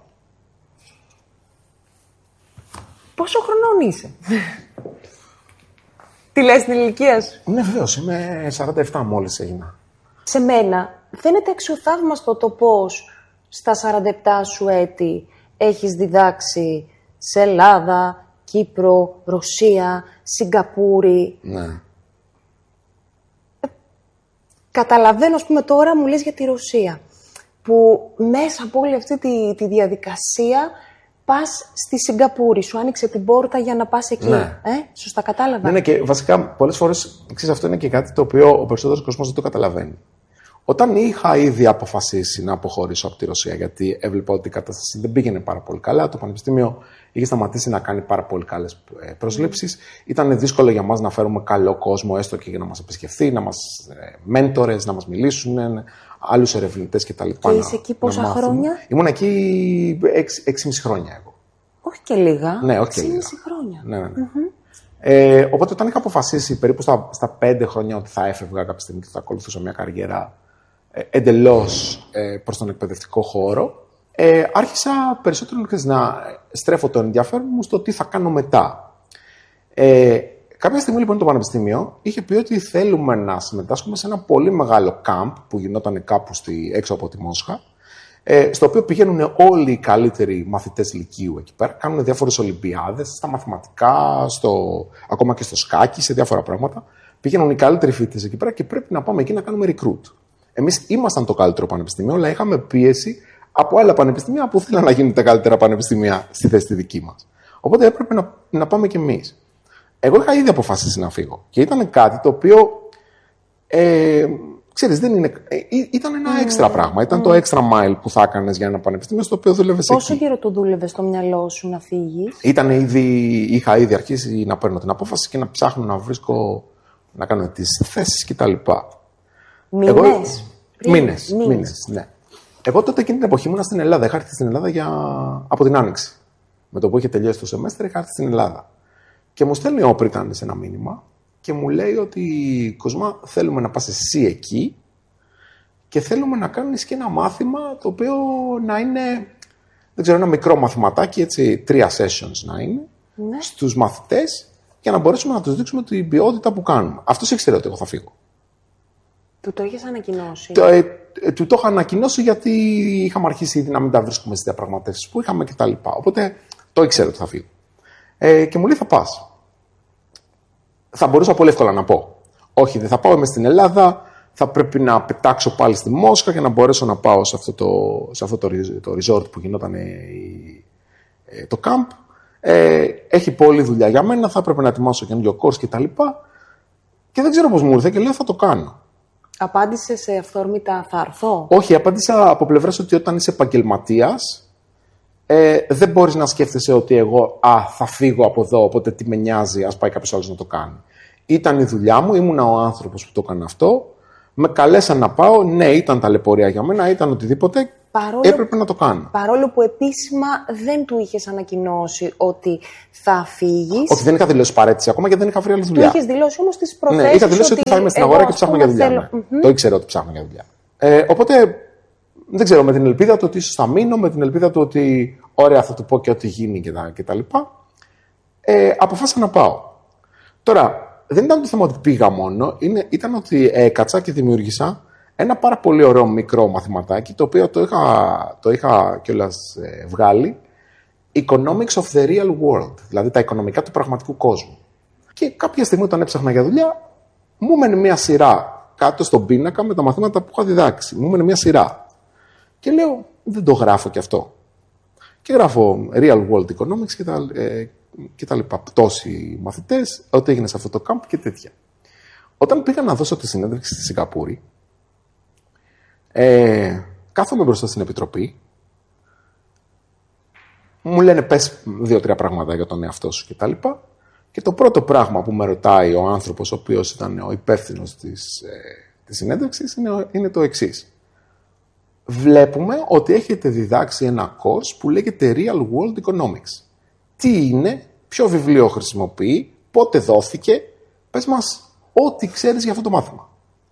Πόσο χρονών είσαι? Τι λες την ηλικία σου? Ναι, βεβαίως. Είμαι σαράντα επτά μόλις έγινα. Σε μένα φαίνεται αξιοθαύμαστο το πώς στα σαράντα επτά σου έτη έχεις διδάξει σε Ελλάδα, Κύπρο, Ρωσία, Σιγκαπούρη. Ναι. Ε, καταλαβαίνω, ας πούμε, τώρα μου λες για τη Ρωσία, που μέσα από όλη αυτή τη, τη διαδικασία πας στη Σιγκαπούρη, σου άνοιξε την πόρτα για να πας εκεί. Ναι. Ε, σωστά κατάλαβα. Ναι, ναι, και βασικά πολλές φορές, ξέρεις, αυτό είναι και κάτι το οποίο ο περισσότερος κόσμος δεν το καταλαβαίνει. Όταν είχα ήδη αποφασίσει να αποχωρήσω από τη Ρωσία, γιατί έβλεπα ότι η κατάσταση δεν πήγαινε πάρα πολύ καλά, το Πανεπιστήμιο είχε σταματήσει να κάνει πάρα πολύ καλές προσλήψεις. Ήταν δύσκολο για μας να φέρουμε καλό κόσμο, έστω και για να μας επισκεφθεί, να μας μέντορες, να μας μιλήσουν, άλλους ερευνητές κτλ. Και είσαι εκεί πόσα χρόνια? Ήμουν εκεί έξι και μισή χρόνια εγώ. Όχι και λίγα. Ναι, όχι και λίγα. λίγα. χρόνια. Ναι, ναι, ναι. Mm-hmm. Ε, οπότε όταν είχα αποφασίσει περίπου στα, στα πέντε χρόνια ότι θα έφευγα κάποια στιγμή και θα ακολουθούσα μια καριέρα ε, εντελώς ε, προς τον εκπαιδευτικό χώρο, ε, άρχισα περισσότερο να στρέφω το ενδιαφέρον μου στο τι θα κάνω μετά. Ε, κάποια στιγμή λοιπόν το Πανεπιστήμιο είχε πει ότι θέλουμε να συμμετάσχουμε σε ένα πολύ μεγάλο camp που γινόταν κάπου στη, έξω από τη Μόσχα, ε, στο οποίο πηγαίνουν όλοι οι καλύτεροι μαθητές λυκείου εκεί πέρα, κάνουν διάφορες ολυμπιάδες, στα μαθηματικά, στο, ακόμα και στο σκάκι, σε διάφορα πράγματα. Πήγαιναν οι καλύτεροι φοιτητές εκεί πέρα και πρέπει να πάμε εκεί να κάνουμε recruit. Εμείς ήμασταν το καλύτερο πανεπιστήμιο, αλλά είχαμε πίεση από άλλα πανεπιστήμια που θέλαν να γίνουν τα καλύτερα πανεπιστήμια στη θέση τη δική μας. Οπότε έπρεπε να, να πάμε κι εμείς. Εγώ είχα ήδη αποφασίσει να φύγω και ήταν κάτι το οποίο. Ε, Ξέρεις, δεν είναι, ήταν ένα έξτρα mm. πράγμα. Ήταν mm. το extra mile που θα έκανες για ένα πανεπιστήμιο στο οποίο δούλευες εκεί. Πόσο καιρό το δούλευες στο μυαλό σου να φύγεις? Ήταν ήδη, είχα ήδη αρχίσει να παίρνω την απόφαση και να ψάχνω να βρίσκω, να κάνω τις θέσεις κτλ. Μήνες? Εγώ, μήνες, μήνες, ναι. Εγώ τότε εκείνη την εποχή ήμουν στην Ελλάδα. Είχα έρθει στην Ελλάδα για, από την Άνοιξη. Με το που είχε τελειώσει το σεμέστερ, είχα έρθει στην Ελλάδα. Και μου στέλνει ο Πριτάνης ένα μήνυμα. Και μου λέει ότι, Κοσμά, θέλουμε να πας εσύ εκεί και θέλουμε να κάνεις και ένα μάθημα το οποίο να είναι, δεν ξέρω, ένα μικρό μαθηματάκι, έτσι, τρία sessions να είναι, ναι, στους μαθητές για να μπορέσουμε να τους δείξουμε την ποιότητα που κάνουμε. Αυτός ήξερε ότι εγώ θα φύγω. Του το είχες ανακοινώσει? Το, ε, ε, του το είχα ανακοινώσει γιατί είχαμε αρχίσει ήδη να μην τα βρίσκουμε στις διαπραγματεύσεις που είχαμε κτλ. Οπότε το ήξερε ότι θα φύγω. Ε, και μου λέει, θα πας. Θα μπορούσα πολύ εύκολα να πω. Όχι, δεν θα πάω, είμαι στην Ελλάδα. Θα πρέπει να πετάξω πάλι στη Μόσχα για να μπορέσω να πάω σε αυτό το, σε αυτό το, το resort που γινόταν το camp. Ε, έχει πολλή δουλειά για μένα. Θα έπρεπε να ετοιμάσω καινούριο course κτλ. Και δεν ξέρω πώς μου ήρθε και λέω θα το κάνω. Απάντησε σε αυθόρμητα θα έρθω? Όχι, απάντησα από πλευράς ότι όταν είσαι επαγγελματίας, Ε, δεν μπορείς να σκέφτεσαι ότι εγώ α, θα φύγω από εδώ, οπότε τι με νοιάζει, ας πάει κάποιος άλλος να το κάνει. Ήταν η δουλειά μου, ήμουνα ο άνθρωπος που το έκανε αυτό. Με καλέσαν να πάω, ναι, ήταν ταλαιπωρία για μένα, ήταν οτιδήποτε. Παρόλο, έπρεπε να το κάνω. Παρόλο που επίσημα δεν του είχες ανακοινώσει ότι θα φύγεις. Όχι, δεν είχα δηλώσει παρέτηση ακόμα και δεν είχα βρει άλλη δουλειά. Το είχες δηλώσει όμως τις προθέσεις. Ναι, είχα δηλώσει ότι, ότι θα είμαι στην αγορά και ψάχνω για δουλειά. Θέλω... Ναι. Mm-hmm. Το ήξερα ότι ψάχνω για δουλειά. Ε, οπότε δεν ξέρω, με την ελπίδα του ότι ίσως θα μείνω, με την ελπίδα του ότι ωραία θα του πω και ό,τι γίνει κτλ. Ε, αποφάσισα να πάω. Τώρα, δεν ήταν το θέμα ότι πήγα μόνο, είναι, ήταν ότι έκατσα και δημιούργησα ένα πάρα πολύ ωραίο μικρό μαθηματάκι, το οποίο το είχα, το είχα κιόλας ε, βγάλει, Economics of the Real World, δηλαδή τα οικονομικά του πραγματικού κόσμου. Και κάποια στιγμή όταν έψαχνα για δουλειά, μου έμενε μια σειρά κάτω στον πίνακα με τα μαθήματα που είχα διδάξει. Μου έμενε μια σειρά. Και λέω, δεν το γράφω κι αυτό. Και γράφω Real World Economics και τα, ε, και τα λοιπά. Πτώση μαθητές, ό,τι έγινε σε αυτό το camp και τέτοια. Όταν πήγα να δώσω τη συνέντευξη στη Σιγκαπούρη, ε, κάθομαι μπροστά στην επιτροπή, μου λένε πες δύο-τρία πράγματα για τον εαυτό σου και τα λοιπά. Και το πρώτο πράγμα που με ρωτάει ο άνθρωπος, ο οποίος ήταν ο υπεύθυνος της, ε, της συνέντευξης, είναι, είναι το εξής. Βλέπουμε ότι έχετε διδάξει ένα course που λέγεται Real World Economics. Τι είναι, ποιο βιβλίο χρησιμοποιεί, πότε δόθηκε, πες μας ό,τι ξέρεις για αυτό το μάθημα.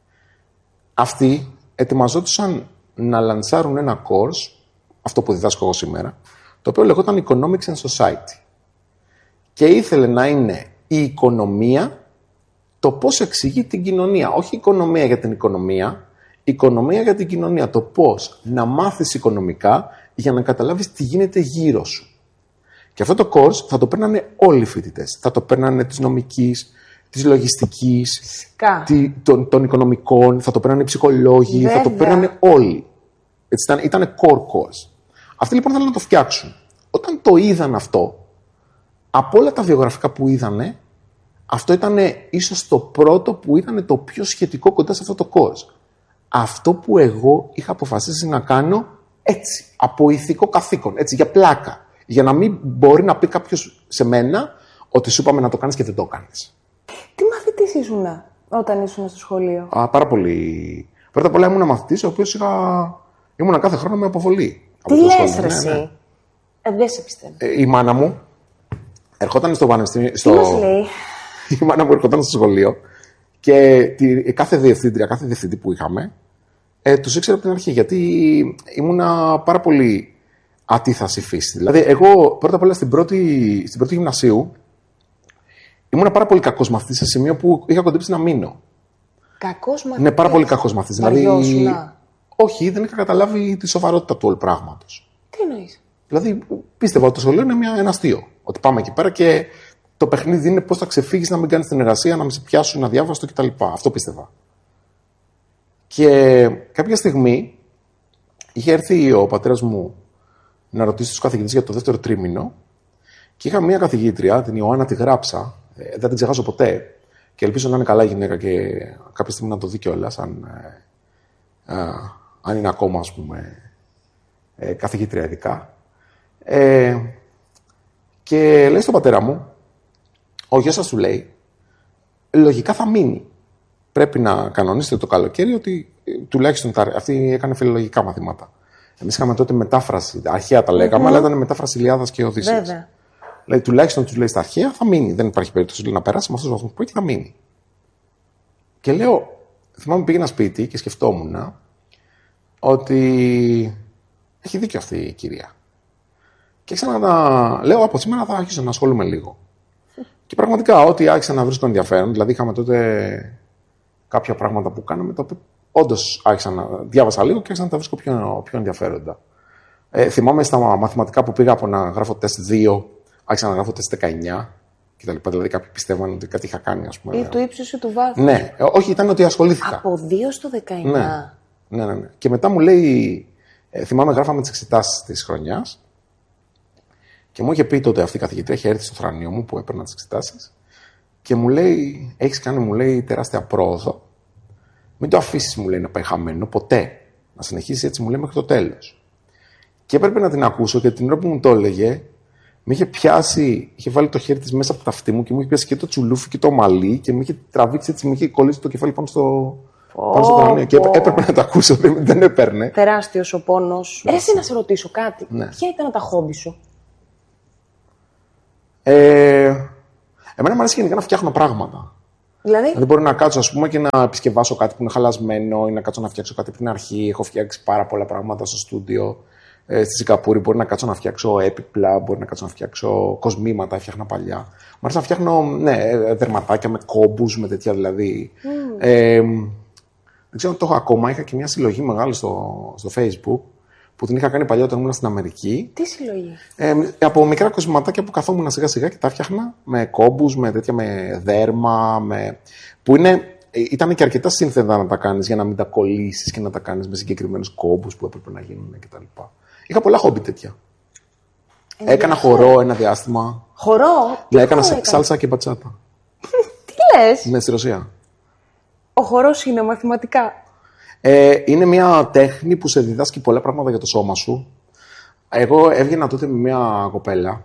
Αυτοί ετοιμαζόντουσαν να λανσάρουν ένα course, αυτό που διδάσκω εγώ σήμερα, το οποίο λεγόταν Economics and Society. Και ήθελε να είναι η οικονομία, το πώς εξηγεί την κοινωνία. Όχι η οικονομία για την οικονομία, η οικονομία για την κοινωνία. Το πώς να μάθεις οικονομικά για να καταλάβεις τι γίνεται γύρω σου. Και αυτό το course θα το παίρνανε όλοι οι φοιτητές. Θα το παίρνανε της νομικής, της λογιστικής, τη, των, των οικονομικών, θα το παίρνανε οι ψυχολόγοι, Βέβαια. θα το παίρνανε όλοι. Έτσι, ήταν, ήταν core course. Αυτοί λοιπόν θέλουν να το φτιάξουν. Όταν το είδαν αυτό, από όλα τα βιογραφικά που είδανε, αυτό ήταν ίσως το πρώτο που ήταν το πιο σχετικό κοντά σε αυτό το course. Αυτό που εγώ είχα αποφασίσει να κάνω έτσι, από ηθικό καθήκον, έτσι, για πλάκα. Για να μην μπορεί να πει κάποιος σε μένα ότι σου είπαμε να το κάνεις και δεν το κάνεις. Τι μαθητής ήσουν όταν ήσουν στο σχολείο? Α, πάρα πολύ. Πρώτα απ' όλα ήμουν μαθητής, ο οποίος είχα... ήμουν κάθε χρόνο με αποβολή. Τι λες ρε εσύ? Ναι, ναι. Ε, δεν σε πιστεύω. Ε, η μάνα μου ερχόταν στο πανεπιστήμιο. Στο... Τι μας λέει? Η μάνα μου ερχόταν στο σχολείο και τη... κάθε διευθύντρια, κάθε διευθυντή που είχαμε, ε, τους ήξερα από την αρχή, γιατί ήμουνα πάρα πολύ ατίθαση φύση. Δηλαδή, εγώ πρώτα απ' όλα στην πρώτη, στην πρώτη γυμνασίου ήμουνα πάρα πολύ κακός μαθητής σε σημείο που είχα κοντέψει να μείνω. Κακός μαθητής? Ναι, πάρα πολύ κακός μαθητής. Δηλαδή, όχι, δεν είχα καταλάβει τη σοβαρότητα του όλου πράγματος. Τι εννοείς? Δηλαδή, πίστευα ότι το σχολείο είναι μια, ένα αστείο. Ότι πάμε εκεί πέρα και το παιχνίδι είναι πώς θα ξεφύγεις, να μην κάνεις την εργασία, να μην σε πιάσουν αδιάβαστο κτλ. Αυτό πίστευα. Και κάποια στιγμή είχε έρθει ο πατέρας μου να ρωτήσει τους καθηγητές για το δεύτερο τρίμηνο και είχα μία καθηγήτρια, την Ιωάννα τη Γράψα, ε, δεν την ξεχάσω ποτέ και ελπίζω να είναι καλά η γυναίκα και κάποια στιγμή να το δει κιόλας, αν, ε, ε, αν είναι ακόμα, ας πούμε, ε, καθηγήτρια ειδικά. Ε, και λέει στον πατέρα μου, ο γιος σας του λέει, λογικά θα μείνει. Πρέπει να κανονίσετε το καλοκαίρι ότι τουλάχιστον αυτή έκανε φιλολογικά μαθήματα. Εμείς είχαμε τότε μετάφραση, αρχαία τα λέγαμε, mm-hmm. αλλά ήταν μετάφραση Ιλιάδας και Οδύσσειας. Βέβαια. Δηλαδή, τουλάχιστον του λέει στα αρχαία θα μείνει. Δεν υπάρχει περίπτωση λέει, να περάσει με αυτούς τους βαθμούς που έχει, θα μείνει. Και λέω, θυμάμαι πήγαινα σπίτι και σκεφτόμουν ότι έχει δίκιο αυτή η κυρία. Και άρχισα να λέω, από σήμερα θα άρχισα να ασχολούμαι λίγο. Και πραγματικά, ό,τι άρχισα να βρίσκω ενδιαφέρον, δηλαδή είχαμε τότε κάποια πράγματα που κάναμε, τα οποία όντως άρχισα να διάβασα λίγο και άρχισα να τα βρίσκω πιο, πιο ενδιαφέροντα. Ε, θυμάμαι στα μαθηματικά που πήγα από να γράφω τεστ δύο, άρχισα να γράφω τεστ δεκαεννιά κτλ. Δηλαδή κάποιοι πιστεύαν ότι κάτι είχα κάνει, ας πούμε. Ή του ύψους ή του βάθους. Ναι, όχι, ήταν ότι ασχολήθηκα. Από δύο στο δεκαεννιά. Ναι, ναι, ναι. Και μετά μου λέει, ε, θυμάμαι γράφαμε τις εξετάσεις της χρονιάς και μου είχε πει τότε αυτή η καθηγήτρια, είχε έρθει στο θρανείο μου που έπαιρνα τις εξετάσεις και μου λέει, έχεις κάνει, μου λέει, τεράστια πρόοδο. Μην το αφήσεις, μου λέει, να πάει χαμένο, ποτέ. Να συνεχίσει έτσι, μου λέει, μέχρι το τέλος. Και έπρεπε να την ακούσω και την ώρα που μου το έλεγε, με είχε πιάσει, είχε βάλει το χέρι της μέσα από τα αυτή μου και μου είχε πιάσει και το τσουλούφι και το μαλλί και με είχε τραβήξει έτσι, με είχε κολλήσει το κεφάλι πάνω στο, Πάνω στο κρανίο. Και έπρεπε να το ακούσω, δεν έπαιρνε. Τεράστιος ο πόνος. Ρε, εσύ να σε ρωτήσω κάτι. Ναι. Ποια ήταν τα χόμπι σου? Ε, εμένα μου αρέσει γενικά να φτιάχνω πράγματα. Δηλαδή. Δηλαδή, μπορεί να κάτσω, ας πούμε, και να επισκευάσω κάτι που είναι χαλασμένο ή να κάτσω να φτιάξω κάτι από την αρχή. Έχω φτιάξει πάρα πολλά πράγματα στο στούντιο. Ε, στη Σιγκαπούρη μπορεί να κάτσω να φτιάξω έπιπλα, μπορεί να κάτσω να φτιάξω κοσμήματα, έφτιαχνα παλιά. Μου αρέσει να φτιάχνω ναι, δερματάκια με κόμπους, με τέτοια δηλαδή. Mm. Ε, δεν ξέρω αν το έχω ακόμα. Είχα και μια συλλογή μεγάλη στο, στο Facebook που την είχα κάνει παλιά όταν ήμουν στην Αμερική. Τι συλλογή? Ε, από μικρά κοσμηματάκια που καθόμουν σιγά σιγά και τα φτιάχνα με κόμπους, με τέτοια με δέρμα. Με... που είναι, ήταν και αρκετά σύνθετα να τα κάνεις για να μην τα κολλήσεις και να τα κάνεις με συγκεκριμένους κόμπους που έπρεπε να γίνουν κτλ. Είχα πολλά χόμπι τέτοια. Ε, έκανα χορό ένα διάστημα. Χορό? Ναι, έκανα σάλσα και μπατσάτα. Τι λες? Ναι, στη Ρωσία. Ο χορός είναι μαθηματικά. Ε, είναι μια τέχνη που σε διδάσκει πολλά πράγματα για το σώμα σου. Εγώ έβγαινα τότε με μια κοπέλα,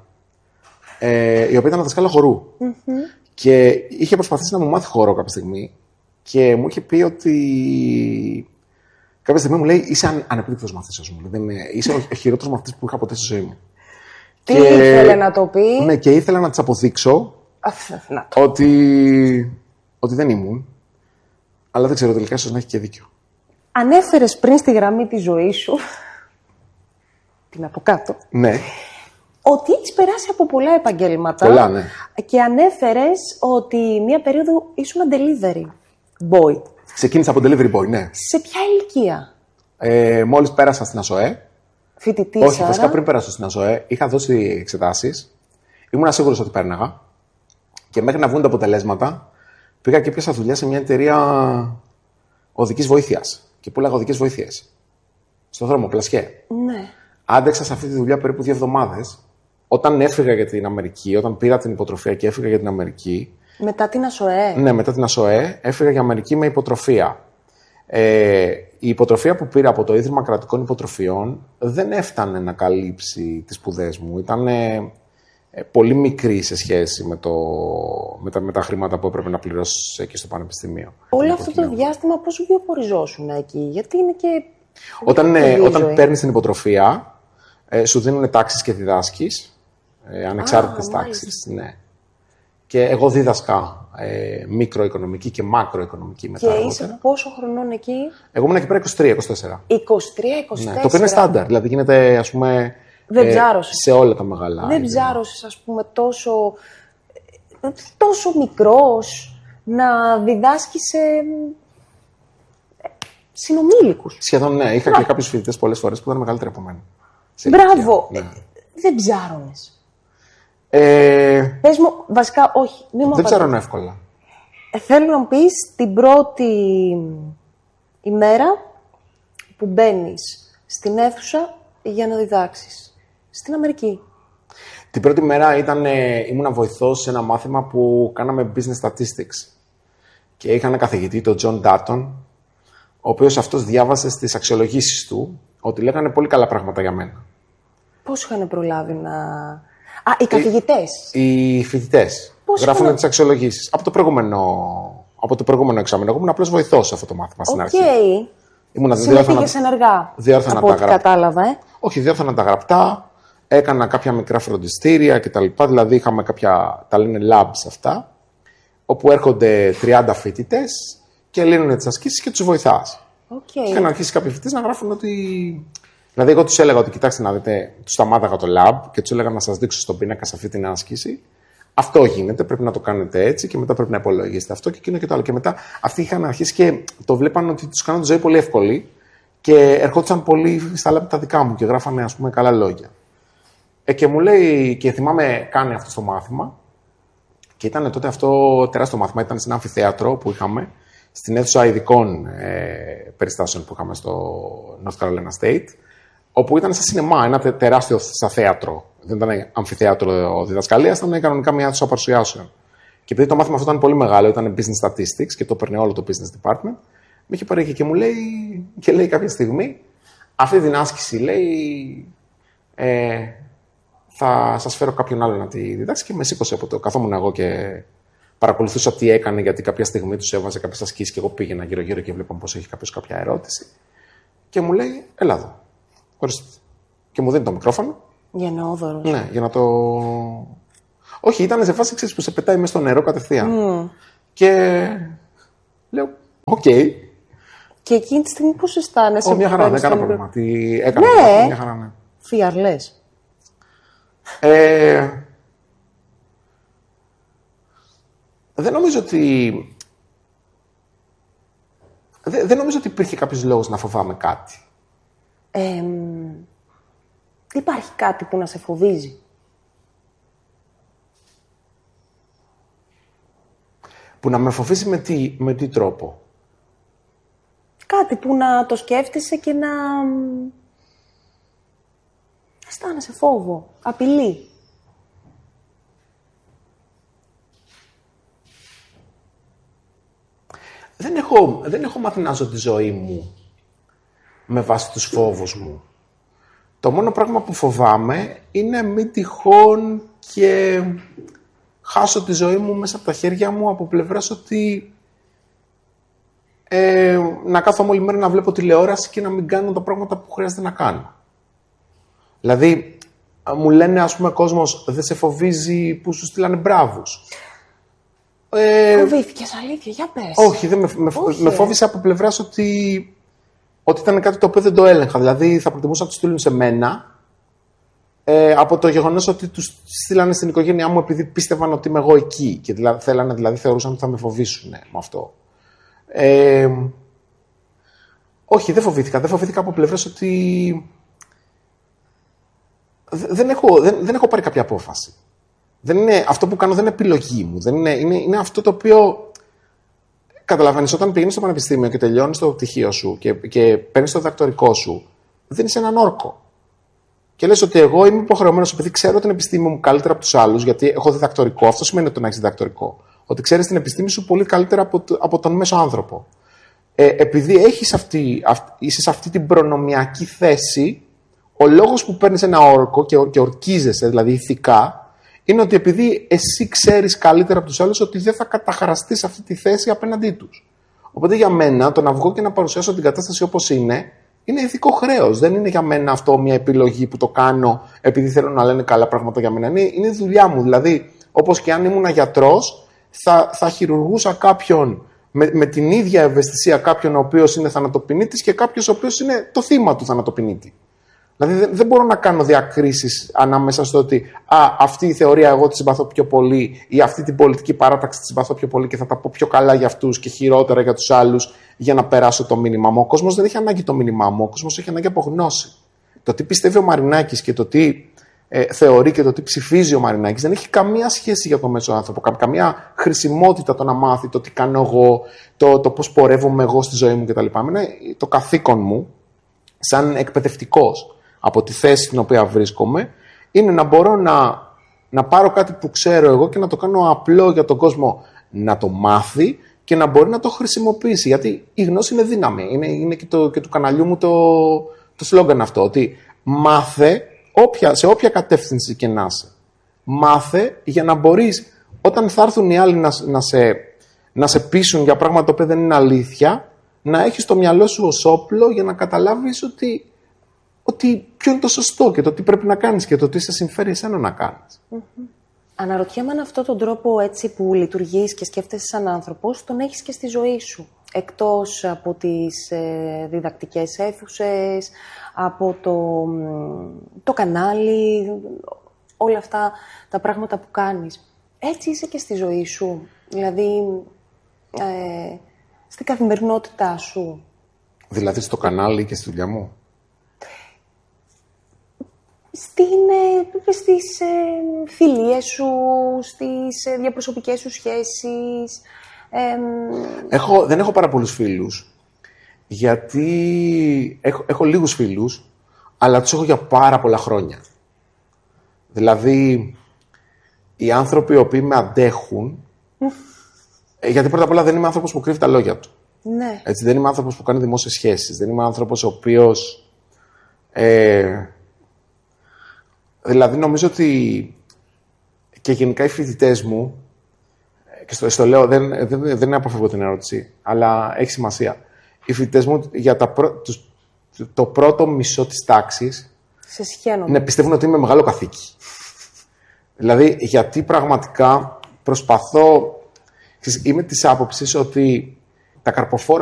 ε, η οποία ήταν δασκάλα χορού. Mm-hmm. Και είχε προσπαθήσει να μου μάθει χορό κάποια στιγμή και μου είχε πει ότι κάποια στιγμή μου λέει είσαι ανεπίδεικτος μαθητής, ας πούμε. Δεν, είσαι ο χειρότερος μαθητής που είχα ποτέ στη ζωή μου. Τι και, ήθελε να το πει? Ναι, και ήθελα να της αποδείξω να το. ότι, ότι δεν ήμουν. Αλλά δεν ξέρω, τελικά ίσως να έχει και δίκιο. Ανέφερες πριν στη γραμμή της ζωής σου, την από κάτω, ναι, ότι έχεις περάσει από πολλά επαγγέλματα. Πολλά, ναι. Και ανέφερες ότι μία περίοδο ήσουν delivery boy. Ξεκίνησα από delivery boy, ναι. Σε ποια ηλικία? Ε, μόλις πέρασα στην ΑΣΟΕ. Φοιτητής, Όχι, άρα. βασικά πριν πέρασω στην ΑΣΟΕ, είχα δώσει εξετάσεις. Ήμουν σίγουρος ότι πέρναγα. Και μέχρι να βγουν τα αποτελέσματα, πήγα και πιάσα δουλειά σε μια εταιρεία οδικής βοήθειας. Και πούλαγα οδικές βοήθειες. Στον δρόμο, κλασιέ. Ναι. Άντεξα σε αυτή τη δουλειά περίπου δύο εβδομάδες. Όταν έφυγα για την Αμερική, όταν πήρα την υποτροφία και έφυγα για την Αμερική. Μετά την ΑΣΟΕ. Ναι, μετά την ΑΣΟΕ, έφυγα για Αμερική με υποτροφία. Ε, η υποτροφία που πήρα από το Ίδρυμα Κρατικών Υποτροφιών δεν έφτανε να καλύψει τις σπουδές μου. Ήταν ε, πολύ μικρή σε σχέση με, το, με, τα, με τα χρήματα που έπρεπε να πληρώσεις εκεί στο πανεπιστήμιο. Όλο αυτό το διάστημα πώς βιοποριζόσουν εκεί, γιατί είναι και... Όταν, ε, όταν παίρνεις την υποτροφία, ε, σου δίνουν τάξεις και διδάσκεις, ε, ανεξάρτητες τάξεις. Ναι. Και εγώ δίδασκα ε, μικροοικονομική και μακροοικονομική μετά. Και είσαι πόσο χρονών εκεί? Εγώ ήμουν εκεί πέρα είκοσι τρία είκοσι τέσσερα. είκοσι τρία είκοσι τέσσερα. Ναι, το οποίο είναι στάνταρ, δηλαδή γίνεται ας πούμε δεν ε, σε όλα τα μεγάλα. Δεν ψάρωσες ας πούμε τόσο, τόσο μικρός να διδάσκεις σε συνομήλικους. Σχεδόν ναι, είχα και κάποιους φοιτητές πολλές φορές που ήταν μεγαλύτεροι από μένα. Μπράβο! Ναι. Δεν ψάρωνες. Ε... Πες μου, βασικά όχι. Μη μου δεν ψάρωνω εύκολα. Ε, θέλω να μου πεις την πρώτη ημέρα που μπαίνεις στην αίθουσα για να διδάξεις στην Αμερική. Την πρώτη μέρα ήταν, ήμουν βοηθός σε ένα μάθημα που κάναμε business statistics. Και είχα ένα καθηγητή, τον John Dutton, ο οποίος αυτός διάβασε στις αξιολογήσεις του ότι λέγανε πολύ καλά πράγματα για μένα. Πώς είχαν προλάβει να... Α, οι καθηγητές. Οι, οι φοιτητές. Γράφουν είχαν... τις αξιολογήσεις. Από το προηγούμενο, από το προηγούμενο εξάμηνο. Εγώ ήμουν απλώς βοηθός σε αυτό το μάθημα στην okay. αρχή. Ήμουν συμμετείχες ενεργά. Διόρθωνα από τα ό,τι γραπτά. Κατάλαβα, ε. Όχι, διόρθωνα τα γραπτά. Έκανα κάποια μικρά φροντιστήρια κτλ. Δηλαδή είχαμε κάποια, τα λένε labs αυτά, όπου έρχονται τριάντα φοιτητές και λύνουν τις ασκήσεις και τους βοηθάς. Okay. Είχαν αρχίσει κάποιοι φοιτητές να γράφουν ότι. Δηλαδή, εγώ τους έλεγα ότι κοιτάξτε να δείτε, τους σταμάταγα το lab και τους έλεγα να σας δείξω στον πίνακα σε αυτή την άσκηση. Αυτό γίνεται, πρέπει να το κάνετε έτσι και μετά πρέπει να υπολογίσετε αυτό και εκείνο και το άλλο. Και μετά αυτοί είχαν αρχίσει και το βλέπαν ότι τους κάναν τη ζωή πολύ εύκολη και ερχόντουσαν πολύ στα λάπη τα δικά μου και γράφανε ας πούμε καλά λόγια. Ε, και μου λέει, και θυμάμαι, κάνει αυτό το μάθημα. Και ήταν τότε αυτό τεράστιο μάθημα, ήταν σε ένα αμφιθέατρο που είχαμε, στην αίθουσα ειδικών ε, περιστάσεων που είχαμε στο North Carolina State, όπου ήταν σαν σινεμά, ένα τε, τεράστιο σαν θέατρο. Δεν ήταν αμφιθέατρο διδασκαλίας, ήταν κανονικά μια αίθουσα παρουσιάσεων. Και επειδή το μάθημα αυτό ήταν πολύ μεγάλο, ήταν business statistics και το παίρνει όλο το business department, με είχε πάρει και μου λέει, και λέει κάποια στιγμή, αυτή την άσκηση λέει, ε, θα σας φέρω κάποιον άλλο να τη διδάξει και με σήκωσε από το. Καθόμουν εγώ και παρακολουθούσα τι έκανε, γιατί κάποια στιγμή τους έβαζε κάποιες ασκήσεις και εγώ πήγαινα γύρω-γύρω και βλέπαμε πώς έχει κάποιος κάποια ερώτηση. Και μου λέει, έλα εδώ, ορίστε. Και μου δίνει το μικρόφωνο. Γενναιόδωρος. Ναι, για να το... Όχι, ήταν σε φάση ξέρεις, που σε πετάει μέσα στο νερό κατευθείαν. Mm. Και λέω, οκ. Okay. Και εκείνη τη στιγμή πώς αισθάνεσαι? Ω, μια χαρά, δεν έκανα πρόβλημα. Τι έκανα, ναι, μια χαρά, ναι. Φιαρλές. Ε, δεν νομίζω ότι... Δεν, δεν νομίζω ότι υπήρχε κάποιος λόγος να φοβάμαι κάτι. Ε, υπάρχει κάτι που να σε φοβίζει? Που να με φοβίζει με τι, με τι τρόπο? Κάτι που να το σκέφτεσαι και να αισθάνεσαι φόβο, απειλή. Δεν έχω, δεν έχω μάθει να ζω τη ζωή μου με βάση τους φόβους μου. Το μόνο πράγμα που φοβάμαι είναι μη τυχόν και χάσω τη ζωή μου μέσα από τα χέρια μου από πλευράς ότι ε, να κάθομαι όλη μέρα να βλέπω τηλεόραση και να μην κάνω τα πράγματα που χρειάζεται να κάνω. Δηλαδή, μου λένε ας πούμε κόσμος, δεν σε φοβίζει που σου στείλανε μπράβους. Ε, Φοβήθηκες, αλήθεια, για πες. Όχι, δεν με, με, όχι, με φόβησε από πλευράς ότι, ότι ήταν κάτι το οποίο δεν το έλεγχα. Δηλαδή, θα προτιμούσα να το στείλουν σε μένα ε, από το γεγονός ότι τους στείλανε στην οικογένειά μου επειδή πίστευαν ότι είμαι εγώ εκεί. Και δηλαδή, θέλανε, δηλαδή θεωρούσαν ότι θα με φοβήσουν με αυτό. Ε, όχι, δεν φοβήθηκα. Δεν φοβήθηκα από πλευράς ότι δεν έχω, δεν, δεν έχω πάρει κάποια απόφαση. Δεν είναι, αυτό που κάνω δεν είναι επιλογή μου. Δεν είναι, είναι, είναι αυτό το οποίο καταλαβαίνεις όταν πηγαίνεις στο πανεπιστήμιο και τελειώνεις το πτυχίο σου και, και παίρνεις το διδακτορικό σου, δίνεις έναν όρκο. Και λες ότι εγώ είμαι υποχρεωμένος, επειδή ξέρω την επιστήμη μου καλύτερα από τους άλλους, γιατί έχω διδακτορικό. Αυτό σημαίνει ότι να έχεις διδακτορικό. Ότι ξέρεις την επιστήμη σου πολύ καλύτερα από, από τον μέσο άνθρωπο. Ε, επειδή έχεις αυτή, αυ, είσαι σε αυτή την προνομιακή θέση, ο λόγος που παίρνεις ένα όρκο και, και ορκίζεσαι, δηλαδή ηθικά, είναι ότι επειδή εσύ ξέρεις καλύτερα από τους άλλους ότι δεν θα καταχραστείς αυτή τη θέση απέναντί τους. Οπότε για μένα το να βγω και να παρουσιάσω την κατάσταση όπως είναι, είναι ηθικό χρέος. Δεν είναι για μένα αυτό μια επιλογή που το κάνω επειδή θέλω να λένε καλά πράγματα για μένα. Είναι, είναι δουλειά μου. Δηλαδή, όπως και αν ήμουν γιατρός, θα, θα χειρουργούσα κάποιον με, με την ίδια ευαισθησία, κάποιον ο οποίος είναι θανατοποιητής και κάποιος ο οποίος είναι το θύμα του θανατοποιητή. Δηλαδή δεν, δεν μπορώ να κάνω διακρίσεις ανάμεσα στο ότι α, αυτή η θεωρία εγώ τη συμπαθώ πιο πολύ ή αυτή την πολιτική παράταξη τη συμπαθώ πιο πολύ και θα τα πω πιο καλά για αυτούς και χειρότερα για τους άλλους για να περάσω το μήνυμά μου. Ο κόσμος δεν έχει ανάγκη το μήνυμά μου, ο κόσμος έχει ανάγκη από γνώση. Το τι πιστεύει ο Μαρινάκης και το τι ε, θεωρεί και το τι ψηφίζει ο Μαρινάκης δεν έχει καμία σχέση για τον μέσο άνθρωπο, κα, καμία χρησιμότητα το να μάθει το τι κάνω εγώ, το, το πώς πορεύομαι εγώ στη ζωή μου κτλ. Είναι το καθήκον μου σαν εκπαιδευτικός από τη θέση στην οποία βρίσκομαι, είναι να μπορώ να, να πάρω κάτι που ξέρω εγώ και να το κάνω απλό για τον κόσμο να το μάθει και να μπορεί να το χρησιμοποιήσει. Γιατί η γνώση είναι δύναμη. Είναι, είναι και, το, και του καναλιού μου το, το σλόγγαν αυτό, ότι μάθε όποια, σε όποια κατεύθυνση και να είσαι. Μάθε για να μπορείς, όταν θα έρθουν οι άλλοι να, να, σε, να σε πείσουν για πράγματα που δεν είναι αλήθεια, να έχεις το μυαλό σου ως όπλο για να καταλάβεις ότι ότι ποιο είναι το σωστό και το τι πρέπει να κάνεις και το τι σε συμφέρει εσένα να κάνεις. Mm-hmm. Αναρωτιέμαι αν αυτόν τον τρόπο έτσι που λειτουργείς και σκέφτεσαι σαν άνθρωπος, τον έχεις και στη ζωή σου. Εκτός από τις ε, διδακτικές αίθουσες, από το, το κανάλι, όλα αυτά τα πράγματα που κάνεις. Έτσι είσαι και στη ζωή σου. Δηλαδή, ε, στην καθημερινότητά σου. Δηλαδή στο κανάλι και στη δουλειά μου. Στην, στις ε, φιλίες σου, στις ε, διαπροσωπικές σου σχέσεις. Ε, έχω, δεν έχω πάρα πολλούς φίλους, γιατί έχω, έχω λίγους φίλους, αλλά τους έχω για πάρα πολλά χρόνια. Δηλαδή, οι άνθρωποι οι οποίοι με αντέχουν, ε, γιατί πρώτα απ' όλα δεν είμαι άνθρωπος που κρύβει τα λόγια του. Ναι. Έτσι, δεν είμαι άνθρωπος που κάνει δημόσιες σχέσεις, δεν είμαι άνθρωπος ο οποίος... Ε, Δηλαδή νομίζω ότι και γενικά οι φοιτητές μου και στο, στο λέω, δεν, δεν, δεν αποφεύγω την ερώτηση, αλλά έχει σημασία. Οι φοιτητές μου για τα πρω, τους, το πρώτο μισό της τάξης σε συχαίνομαι. Ναι, πιστεύουν ότι είμαι μεγάλο καθήκη. Δηλαδή, γιατί πραγματικά προσπαθώ... Είμαι της άποψης ότι τα καρποφόρα